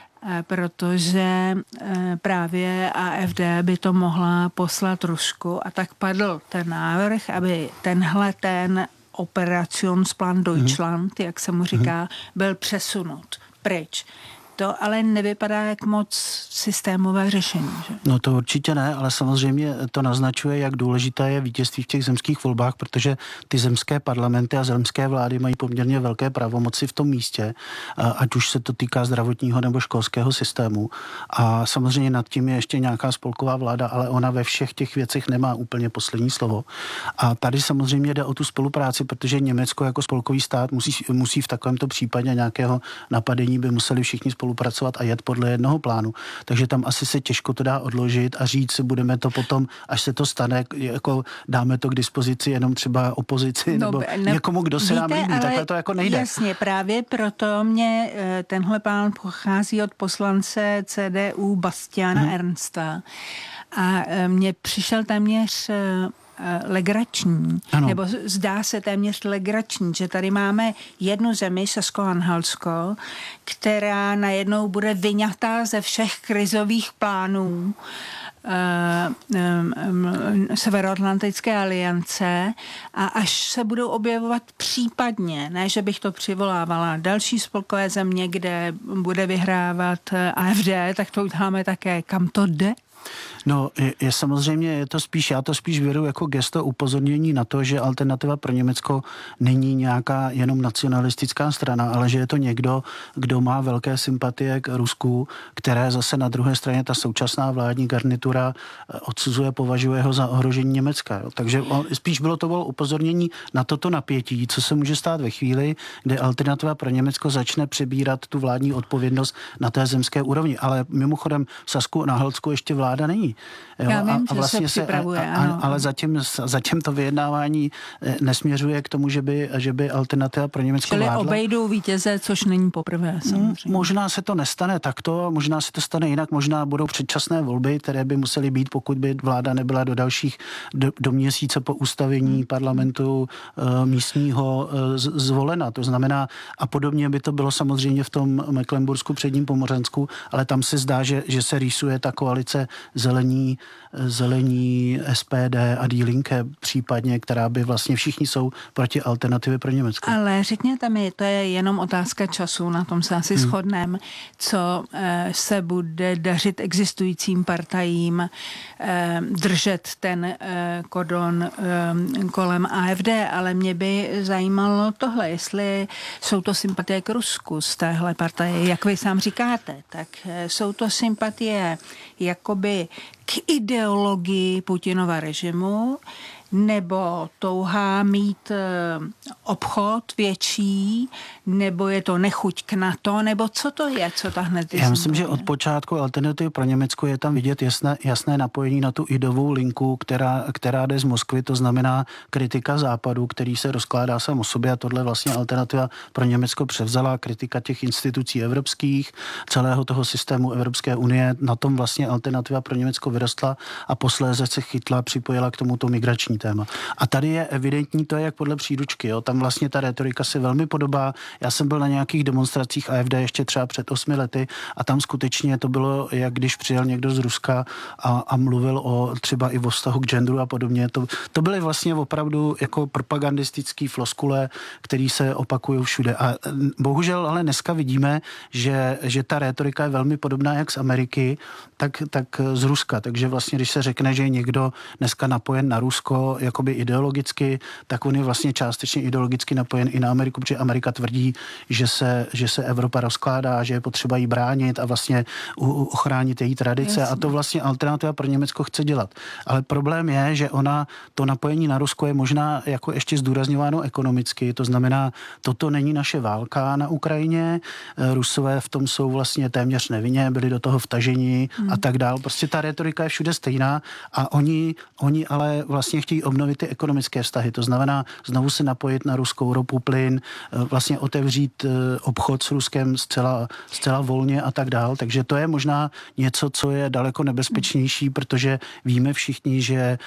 protože právě AfD by to mohla poslat Rusku, a tak padl ten návrh, aby ten Operationsplan Deutschland, jak se mu říká, byl přesunut pryč. To ale nevypadá jak moc systémové řešení. Že? No to určitě ne, ale samozřejmě to naznačuje, jak důležité je vítězství v těch zemských volbách, protože ty zemské parlamenty a zemské vlády mají poměrně velké pravomoci v tom místě, ať už se to týká zdravotního nebo školského systému. A samozřejmě nad tím je ještě nějaká spolková vláda, ale ona ve všech těch věcech nemá úplně poslední slovo. A tady samozřejmě jde o tu spolupráci, protože Německo jako spolkový stát musí v takovémto případě nějakého napadení by museli všichni spolupracovat a jet podle jednoho plánu. Takže tam asi se těžko to dá odložit a říct si, budeme to potom, až se to stane, jako dáme to k dispozici jenom třeba opozici nebo někomu, kdo se nám líbí. Takhle to jako nejde. Jasně, právě proto mě tenhle plán pochází od poslance CDU Bastiana Ernsta a mně přišel téměř legrační, ano. Nebo zdá se téměř legrační, že tady máme jednu zemi, Sasko-Anhaltsko, která najednou bude vyňatá ze všech krizových plánů Severoatlantické aliance a až se budou objevovat případně, ne, že bych to přivolávala, další spolkové země, kde bude vyhrávat AfD, tak to uděláme také. Kam to jde? No, je samozřejmě, já to spíš věru jako gesto upozornění na to, že Alternativa pro Německo není nějaká jenom nacionalistická strana, ale že je to někdo, kdo má velké sympatie k Rusku, které zase na druhé straně ta současná vládní garnitura odsuzuje, považuje ho za ohrožení Německa. Jo. Takže spíš bylo upozornění na toto napětí, co se může stát ve chvíli, kdy Alternativa pro Německo začne přebírat tu vládní odpovědnost na té zemské úrovni. Ale mimochodem v Sasku na Helsku ještě vláda není. Jo, já vím, a vlastně se připravuje, ale zatím to vyjednávání nesměřuje k tomu, že by Alternativa pro Německo vládla. Čili obejdou vítěze, což není poprvé samozřejmě. Možná se to nestane takto, možná se to stane jinak, možná budou předčasné volby, které by musely být, pokud by vláda nebyla do měsíce po ustavení parlamentu místního zvolena. To znamená, a podobně by to bylo samozřejmě v tom Mecklenbursku předním Pomořansku, ale tam se zdá, že se rýsuje ta koalice zelení SPD a Die Linke případně, která by vlastně všichni jsou proti Alternativě pro Německo. Ale řekněte mi, to je jenom otázka času, na tom se asi shodneme, co se bude dařit existujícím partajím držet ten kordon kolem AfD, ale mě by zajímalo tohle, jestli jsou to sympatie k Rusku z téhle partaje, jak vy sám říkáte, tak jsou to sympatie jakoby k ideologii Putinova režimu, nebo touha mít obchod větší, nebo je to nechuť k NATO, nebo co to je, co ta hned Já myslím, že od počátku Alternativy pro Německo je tam vidět jasné napojení na tu ideovou linku, která jde z Moskvy, to znamená kritika Západu, který se rozkládá sám o sobě a tohle vlastně Alternativa pro Německo převzala, kritika těch institucí evropských, celého toho systému Evropské unie, na tom vlastně Alternativa pro Německo vyrostla a posléze se chytla, připojila k tomuto migrační téma. A tady je evidentní, to je jak podle příručky, jo. Tam vlastně ta retorika se velmi podobá. Já jsem byl na nějakých demonstracích AfD ještě třeba před 8 lety a tam skutečně to bylo, jak když přijel někdo z Ruska a mluvil třeba i o vztahu k genderu a podobně. To byly vlastně opravdu jako propagandistický floskule, který se opakují všude. A bohužel ale dneska vidíme, že ta retorika je velmi podobná jak z Ameriky, tak z Ruska. Takže vlastně, když se řekne, že je někdo dneska napojen na Rusko jakoby ideologicky, tak on je vlastně částečně ideologicky napojen i na Ameriku, protože Amerika tvrdí, že se Evropa rozkládá, že je potřeba jí bránit a vlastně ochránit její tradice. Jasně. A to vlastně Alternativa pro Německo chce dělat. Ale problém je, že to napojení na Rusko je možná jako ještě zdůrazňováno ekonomicky. To znamená, toto není naše válka na Ukrajině. Rusové v tom jsou vlastně téměř nevinně, byli do toho vtaženi a tak dál. Prostě ta retorika je všude stejná a oni ale vlastně chtějí obnovit ty ekonomické vztahy. To znamená znovu se napojit na ruskou ropu, plyn, vlastně otevřít obchod s Ruskem zcela volně a tak dál. Takže to je možná něco, co je daleko nebezpečnější, protože víme všichni,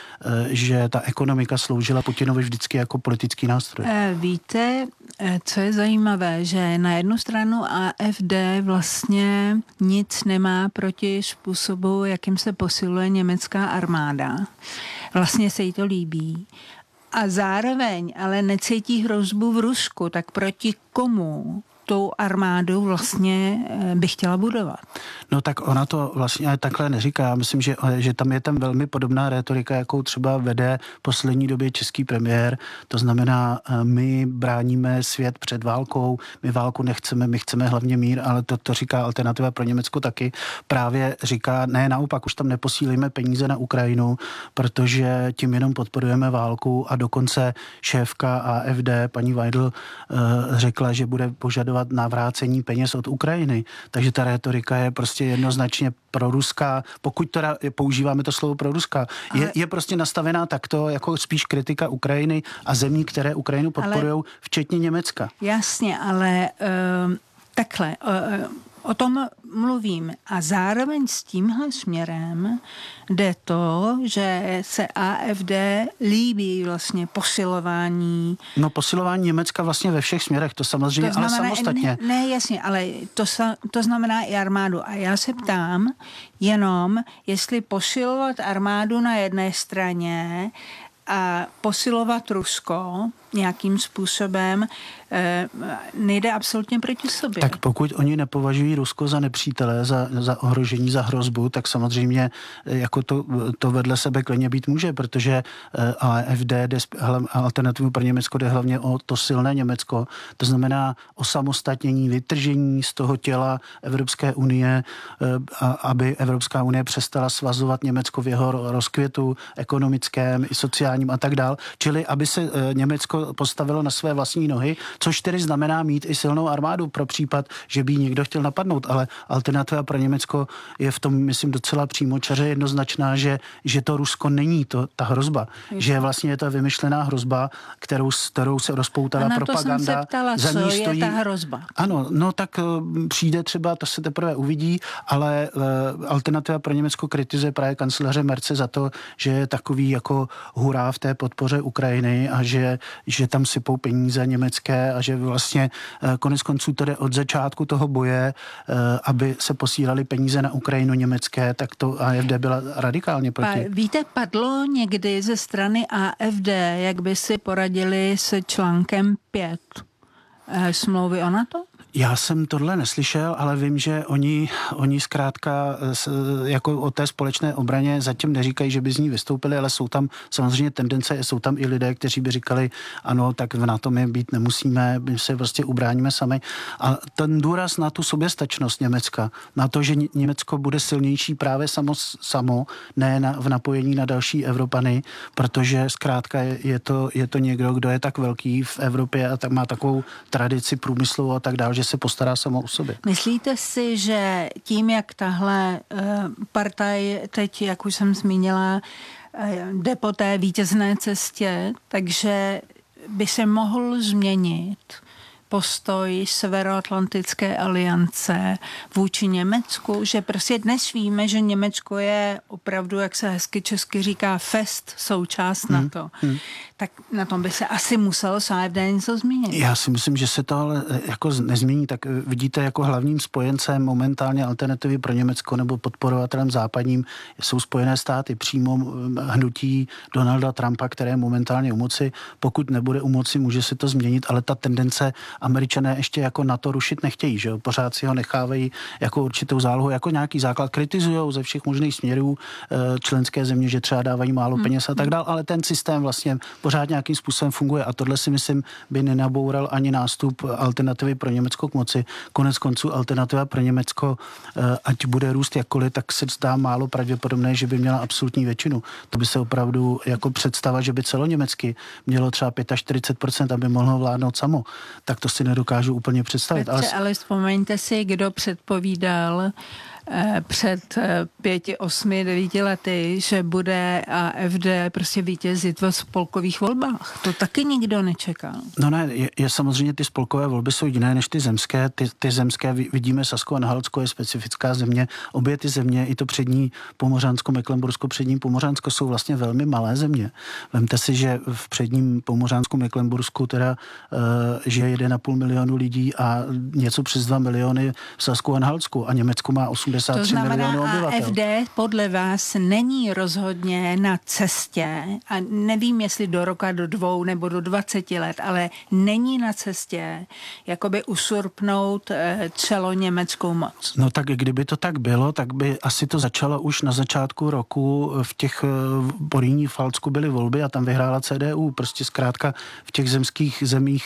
že ta ekonomika sloužila Putinovi vždycky jako politický nástroj. Víte, co je zajímavé, že na jednu stranu AfD vlastně nic nemá proti způsobu, jakým se posiluje německá armáda. Vlastně se jí to líbí. A zároveň ale necítí hrozbu v Rusku, tak proti komu tou armádu vlastně by chtěla budovat? No tak ona to vlastně takhle neříká. Já myslím, že tam je tam velmi podobná retorika, jakou třeba vede v poslední době český premiér. To znamená, my bráníme svět před válkou, my válku nechceme, my chceme hlavně mír, ale to říká Alternativa pro Německo taky. Právě říká, ne, naopak, už tam neposílíme peníze na Ukrajinu, protože tím jenom podporujeme válku a dokonce šéfka AfD, paní Weidl, řekla, že bude požadovat navrácení peněz od Ukrajiny. Takže ta retorika je prostě jednoznačně proruská. Pokud teda používáme to slovo proruská, je prostě nastavená takto jako spíš kritika Ukrajiny a zemí, které Ukrajinu podporujou, včetně Německa. Jasně, ale Takhle, o tom mluvím. A zároveň s tímhle směrem jde to, že se AfD líbí vlastně posilování. No posilování Německa vlastně ve všech směrech, to samozřejmě, to znamená, ale samostatně. Ne, jasně, ale to znamená i armádu. A já se ptám jenom, jestli posilovat armádu na jedné straně a posilovat Rusko nějakým způsobem nejde absolutně proti sobě. Tak pokud oni nepovažují Rusko za nepřítele, za ohrožení, za hrozbu, tak samozřejmě jako to vedle sebe klidně být může, protože AfD, alternativu pro Německo, jde hlavně o to silné Německo. To znamená osamostatnění, vytržení z toho těla Evropské unie, aby Evropská unie přestala svazovat Německo v jeho rozkvětu ekonomickém i sociálním a tak dál. Čili aby se Německo postavilo na své vlastní nohy, což tedy znamená mít i silnou armádu pro případ, že by někdo chtěl napadnout, ale alternativa pro Německo je v tom, myslím, docela přímočaře jednoznačná, že to Rusko není ta hrozba, že vlastně je to vymyšlená hrozba, kterou se rozpoutala propaganda. To jsem se ptala, co je ta hrozba? Ano, no tak přijde třeba, to se teprve uvidí, ale alternativa pro Německo kritizuje právě kancléře Merce za to, že je takový jako hurá v té podpoře Ukrajiny a že tam sypou peníze německé a že vlastně konec konců to jde od začátku toho boje, aby se posílali peníze na Ukrajinu německé, tak to AfD byla radikálně proti. Víte, padlo někdy ze strany AfD, jak by si poradili s článkem 5 smlouvy o NATO? Já jsem tohle neslyšel, ale vím, že oni zkrátka jako o té společné obraně zatím neříkají, že by z ní vystoupili, ale jsou tam samozřejmě tendence, jsou tam i lidé, kteří by říkali, ano, tak v NATO my být nemusíme, my se prostě ubráníme sami. A ten důraz na tu soběstačnost Německa, na to, že Německo bude silnější právě samo, ne v napojení na další Evropany, protože zkrátka je to někdo, kdo je tak velký v Evropě a tak má takovou tradici průmyslovou a tak dále, že se postará samo o sobě. Myslíte si, že tím, jak tahle partaj teď, jak už jsem zmínila, jde po té vítězné cestě, takže by se mohl změnit postoj Severoatlantické aliance vůči Německu, že prostě dnes víme, že Německo je opravdu, jak se hezky česky říká, fest součást NATO. Tak na tom by se asi muselo s AfD něco změnit. Já si myslím, že se to ale jako nezmění, tak vidíte jako hlavním spojencem momentálně alternativy pro Německo nebo podporovatelem západním jsou Spojené státy, přímo hnutí Donalda Trumpa, které je momentálně u moci. Pokud nebude u moci, může se to změnit, ale ta tendence Američané ještě jako NATO rušit nechtějí, že jo? Pořád si ho nechávají jako určitou zálohu, jako nějaký základ. Kritizujou ze všech možných směrů členské země, že třeba dávají málo peněz a tak dál, ale ten systém vlastně pořád nějakým způsobem funguje a tohle si myslím by nenaboural ani nástup alternativy pro Německo k moci. Konec konců alternativa pro Německo, ať bude růst jakkoliv, tak se zdá málo pravděpodobné, že by měla absolutní většinu. To by se opravdu jako představa, že by celoněmecky mělo třeba 45%, aby mohlo vládnout samo, tak to si nedokážu úplně představit. Petře, ale vzpomeňte si, kdo předpovídal před 5, 8, 9 lety, že bude AfD prostě vítězit ve spolkových volbách. To taky nikdo nečekal. No ne, je samozřejmě ty spolkové volby jsou jiné než ty zemské. Ty zemské vidíme, Sasko-Anhaltsko je specifická země. Obě ty země, i to přední Pomořansko, Mecklenbursko, přední Pomořansko jsou vlastně velmi malé země. Vemte si, že v předním Pomořansku, Mecklenbursku teda žije 1,5 milionu lidí a něco přes 2 miliony v Sasku-Anhaltsku a Německo má 83 milionů obyvatel. AfD podle vás není rozhodně na cestě a nevím, jestli do roka, do 2 nebo do 20 let, ale není na cestě jakoby usurpnout celoněmeckou moc. No tak kdyby to tak bylo, tak by asi to začalo už na začátku roku. V těch Porýní Falcku byly volby a tam vyhrála CDU. Prostě zkrátka v těch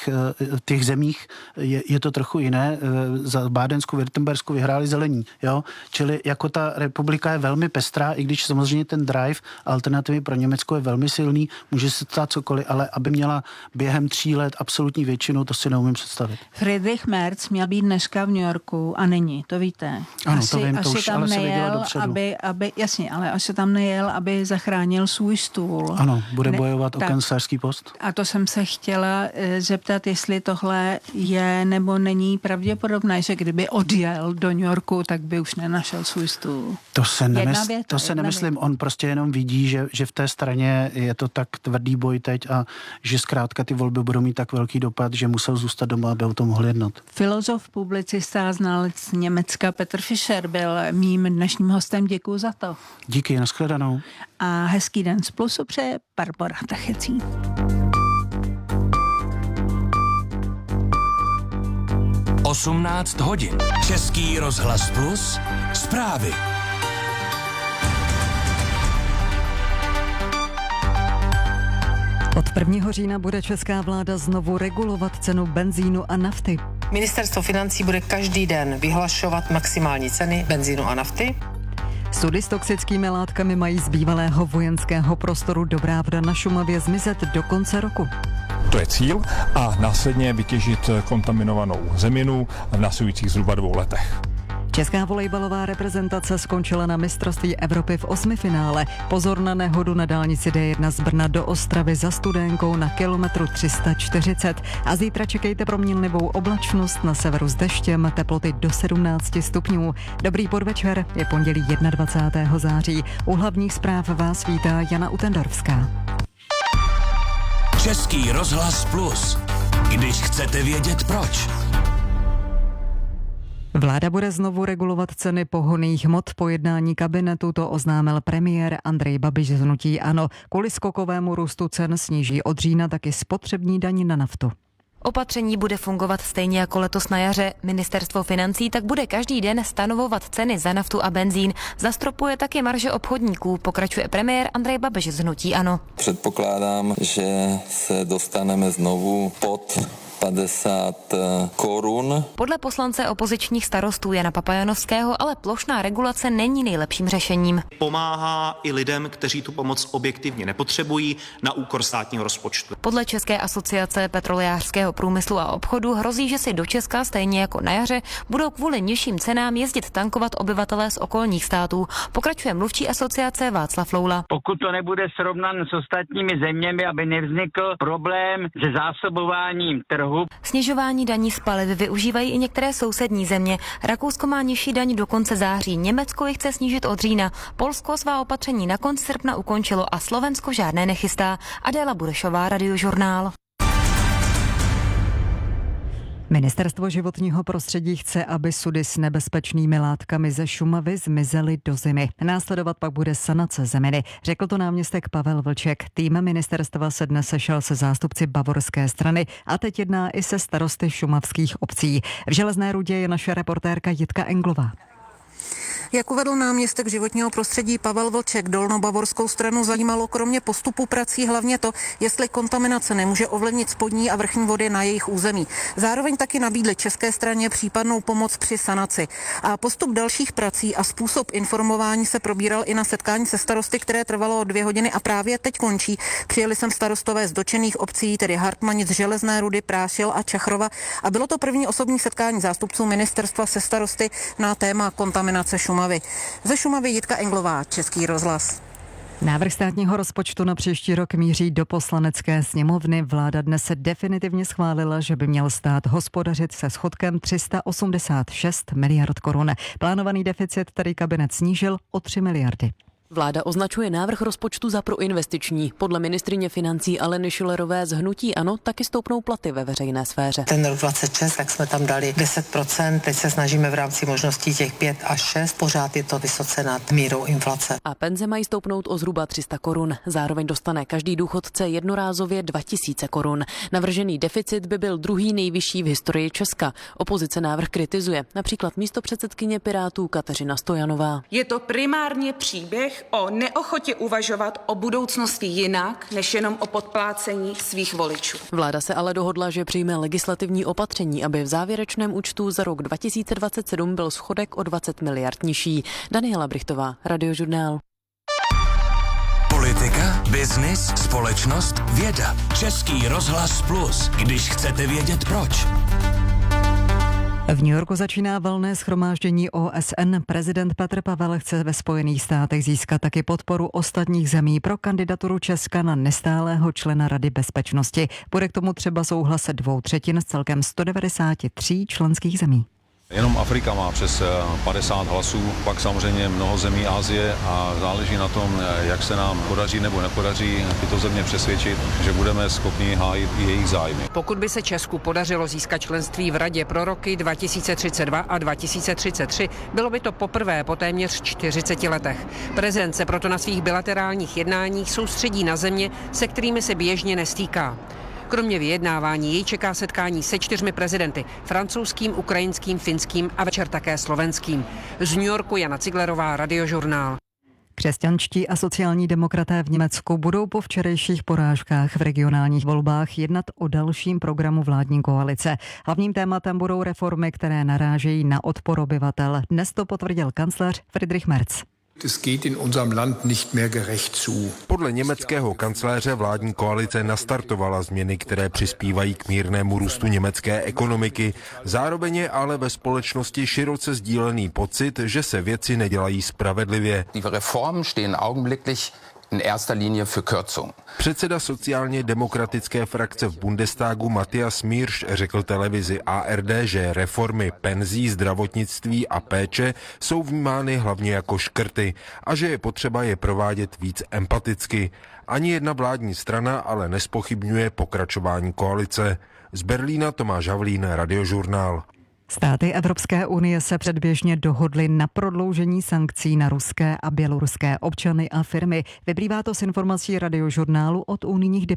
zemích je to trochu jiné. Za Bádensku, Württembersku vyhráli zelení, jo? Čili jako ta republika je velmi pestrá, i když samozřejmě ten drive alternativy pro Německo je velmi silný, může se stát cokoliv, ale aby měla během 3 let absolutní většinu, to si neumím představit. Friedrich Merz měl být dneska v New Yorku a není, to víte. Ano, to vím, to už tam ale se nejel, věděla dopředu. jasně, ale asi tam nejel, aby zachránil svůj stůl. Ano, bude bojovat o kancléřský post. A to jsem se chtěla zeptat, jestli tohle je nebo není pravděpodobné, že kdyby odjel do New Yorku, tak by už nenašel svůj stůl. To se nemyslím, on prostě jenom vidí, že v té straně je to tak tvrdý boj teď a že zkrátka ty volby budou mít tak velký dopad, že musel zůstat doma, aby o tom mohl jednat. Filozof, publicista, znalec Německa Petr Fischer byl mým dnešním hostem. Děkuju za to. Díky, nashledanou. A hezký den z Plusu přeje Barbora Tachecí. Osmnáct hodin. Český rozhlas Plus. Zprávy. Od 1. října bude česká vláda znovu regulovat cenu benzínu a nafty. Ministerstvo financí bude každý den vyhlašovat maximální ceny benzínu a nafty. Sudy s toxickými látkami mají z bývalého vojenského prostoru Dobrávda na Šumavě zmizet do konce roku. To je cíl a následně vytěžit kontaminovanou zeminu v následujících zhruba 2 letech. Česká volejbalová reprezentace skončila na mistrovství Evropy v 8. finále. Pozor na nehodu na dálnici D1 z Brna do Ostravy za Studénkou na kilometru 340. A zítra čekejte proměnlivou oblačnost, na severu s deštěm, teploty do 17 stupňů. Dobrý podvečer, je pondělí 21. září. U hlavních zpráv vás vítá Jana Utendorfská. Český rozhlas Plus. Když chcete vědět proč. Vláda bude znovu regulovat ceny pohonných hmot. Po jednání kabinetu to oznámil premiér Andrej Babiš z hnutí ANO. Kvůli skokovému růstu cen sníží od října taky spotřební daň na naftu. Opatření bude fungovat stejně jako letos na jaře. Ministerstvo financí tak bude každý den stanovovat ceny za naftu a benzín. Zastropuje taky marže obchodníků, pokračuje premiér Andrej Babiš z hnutí ANO. Předpokládám, že se dostaneme znovu pod 50 korun. Podle poslance opozičních starostů Jana Papajanovského ale plošná regulace není nejlepším řešením. Pomáhá i lidem, kteří tu pomoc objektivně nepotřebují, na úkor státního rozpočtu. Podle České asociace petrolejářského průmyslu a obchodu hrozí, že si do Česka stejně jako na jaře budou kvůli nižším cenám jezdit tankovat obyvatelé z okolních států. Pokračuje mluvčí asociace Václav Loula. Pokud to nebude srovnan s ostatními zeměmi, aby nevznikl problém se zásobováním trhu. Snižování daní z paliv využívají i některé sousední země. Rakousko má nižší daň do konce září, Německo ji chce snížit od října, Polsko svá opatření na konci srpna ukončilo a Slovensko žádné nechystá. Adéla Burešová, Radiožurnál. Ministerstvo životního prostředí chce, aby sudy s nebezpečnými látkami ze Šumavy zmizely do zimy. Následovat pak bude sanace zeminy, řekl to náměstek Pavel Vlček. Tým ministerstva se dnes sešel se zástupci bavorské strany a teď jedná i se starosty šumavských obcí. V Železné Rudě je naše reportérka Jitka Englová. Jak uvedl náměstek životního prostředí Pavel Vlček, dolnobavorskou stranu zajímalo kromě postupu prací hlavně to, jestli kontaminace nemůže ovlivnit spodní a vrchní vody na jejich území. Zároveň taky nabídli české straně případnou pomoc při sanaci. A postup dalších prací a způsob informování se probíral i na setkání se starosty, které trvalo 2 hodiny a právě teď končí. Přijeli sem starostové z dotčených obcí, tedy Hartmanic, Železné Rudy, Prášil a Čachrova, a bylo to první osobní setkání zástupců ministerstva se starosty na téma kontaminace Šumavy. Ze Šumavy Jitka Englová, Český rozhlas. Návrh státního rozpočtu na příští rok míří do poslanecké sněmovny. Vláda dnes se definitivně schválila, že by měl stát hospodařit se schodkem 386 miliard korun. Plánovaný deficit tedy kabinet snížil o 3 miliardy. Vláda označuje návrh rozpočtu za proinvestiční. Podle ministryně financí Aleny Schillerové z hnutí ANO taky stoupnou platy ve veřejné sféře. Ten rok 26, tak jsme tam dali 10%, teď se snažíme v rámci možností těch 5 až 6, pořád je to vysoce nad mírou inflace. A penze mají stoupnout o zhruba 300 korun. Zároveň dostane každý důchodce jednorázově 2000 korun. Navržený deficit by byl druhý nejvyšší v historii Česka. Opozice návrh kritizuje, například místopředsedkyně Pirátů Kateřina Stojanová. Je to primárně příběh příběh o neochotě uvažovat o budoucnosti jinak, než jenom o podplácení svých voličů. Vláda se ale dohodla, že přijme legislativní opatření, aby v závěrečném účtu za rok 2027 byl schodek o 20 miliard nižší. Daniela Brichtová, Radiožurnál. Politika, biznis, společnost, věda. Český rozhlas Plus, když chcete vědět proč. V New Yorku začíná valné shromáždění OSN. Prezident Petr Pavel chce ve Spojených státech získat taky podporu ostatních zemí pro kandidaturu Česka na nestálého člena Rady bezpečnosti. Bude k tomu třeba souhlas 2/3 z celkem 193 členských zemí. Jenom Afrika má přes 50 hlasů, pak samozřejmě mnoho zemí Asie a záleží na tom, jak se nám podaří nebo nepodaří tyto země přesvědčit, že budeme schopni hájit i jejich zájmy. Pokud by se Česku podařilo získat členství v Radě pro roky 2032 a 2033, bylo by to poprvé po téměř 40 letech. Prezident se proto na svých bilaterálních jednáních soustředí na země, se kterými se běžně nestýká. Kromě vyjednávání jej čeká setkání se 4 prezidenty, francouzským, ukrajinským, finským a večer také slovenským. Z New Yorku Jana Ciglerová, Radiožurnál. Křesťanští a sociální demokraté v Německu budou po včerejších porážkách v regionálních volbách jednat o dalším programu vládní koalice. Hlavním tématem budou reformy, které narážejí na odpor obyvatel. Dnes to potvrdil kancléř Friedrich Merz. Podle německého kancléře vládní koalice nastartovala změny, které přispívají k mírnému růstu německé ekonomiky. Zároveň je ale ve společnosti široce sdílený pocit, že se věci nedělají spravedlivě. In erster Linie für Kürzung. Předseda sociálně demokratické frakce v Bundestagu Matthias Miersch řekl televizi ARD, že reformy penzí, zdravotnictví a péče jsou vnímány hlavně jako škrty a že je potřeba je provádět víc empaticky. Ani jedna vládní strana ale nespochybňuje pokračování koalice. Z Berlína Tomáš Havlín, Radiožurnál. Státy Evropské unie se předběžně dohodly na prodloužení sankcí na ruské a běloruské občany a firmy. Vyplývá to z informací Radiožurnálu od unijních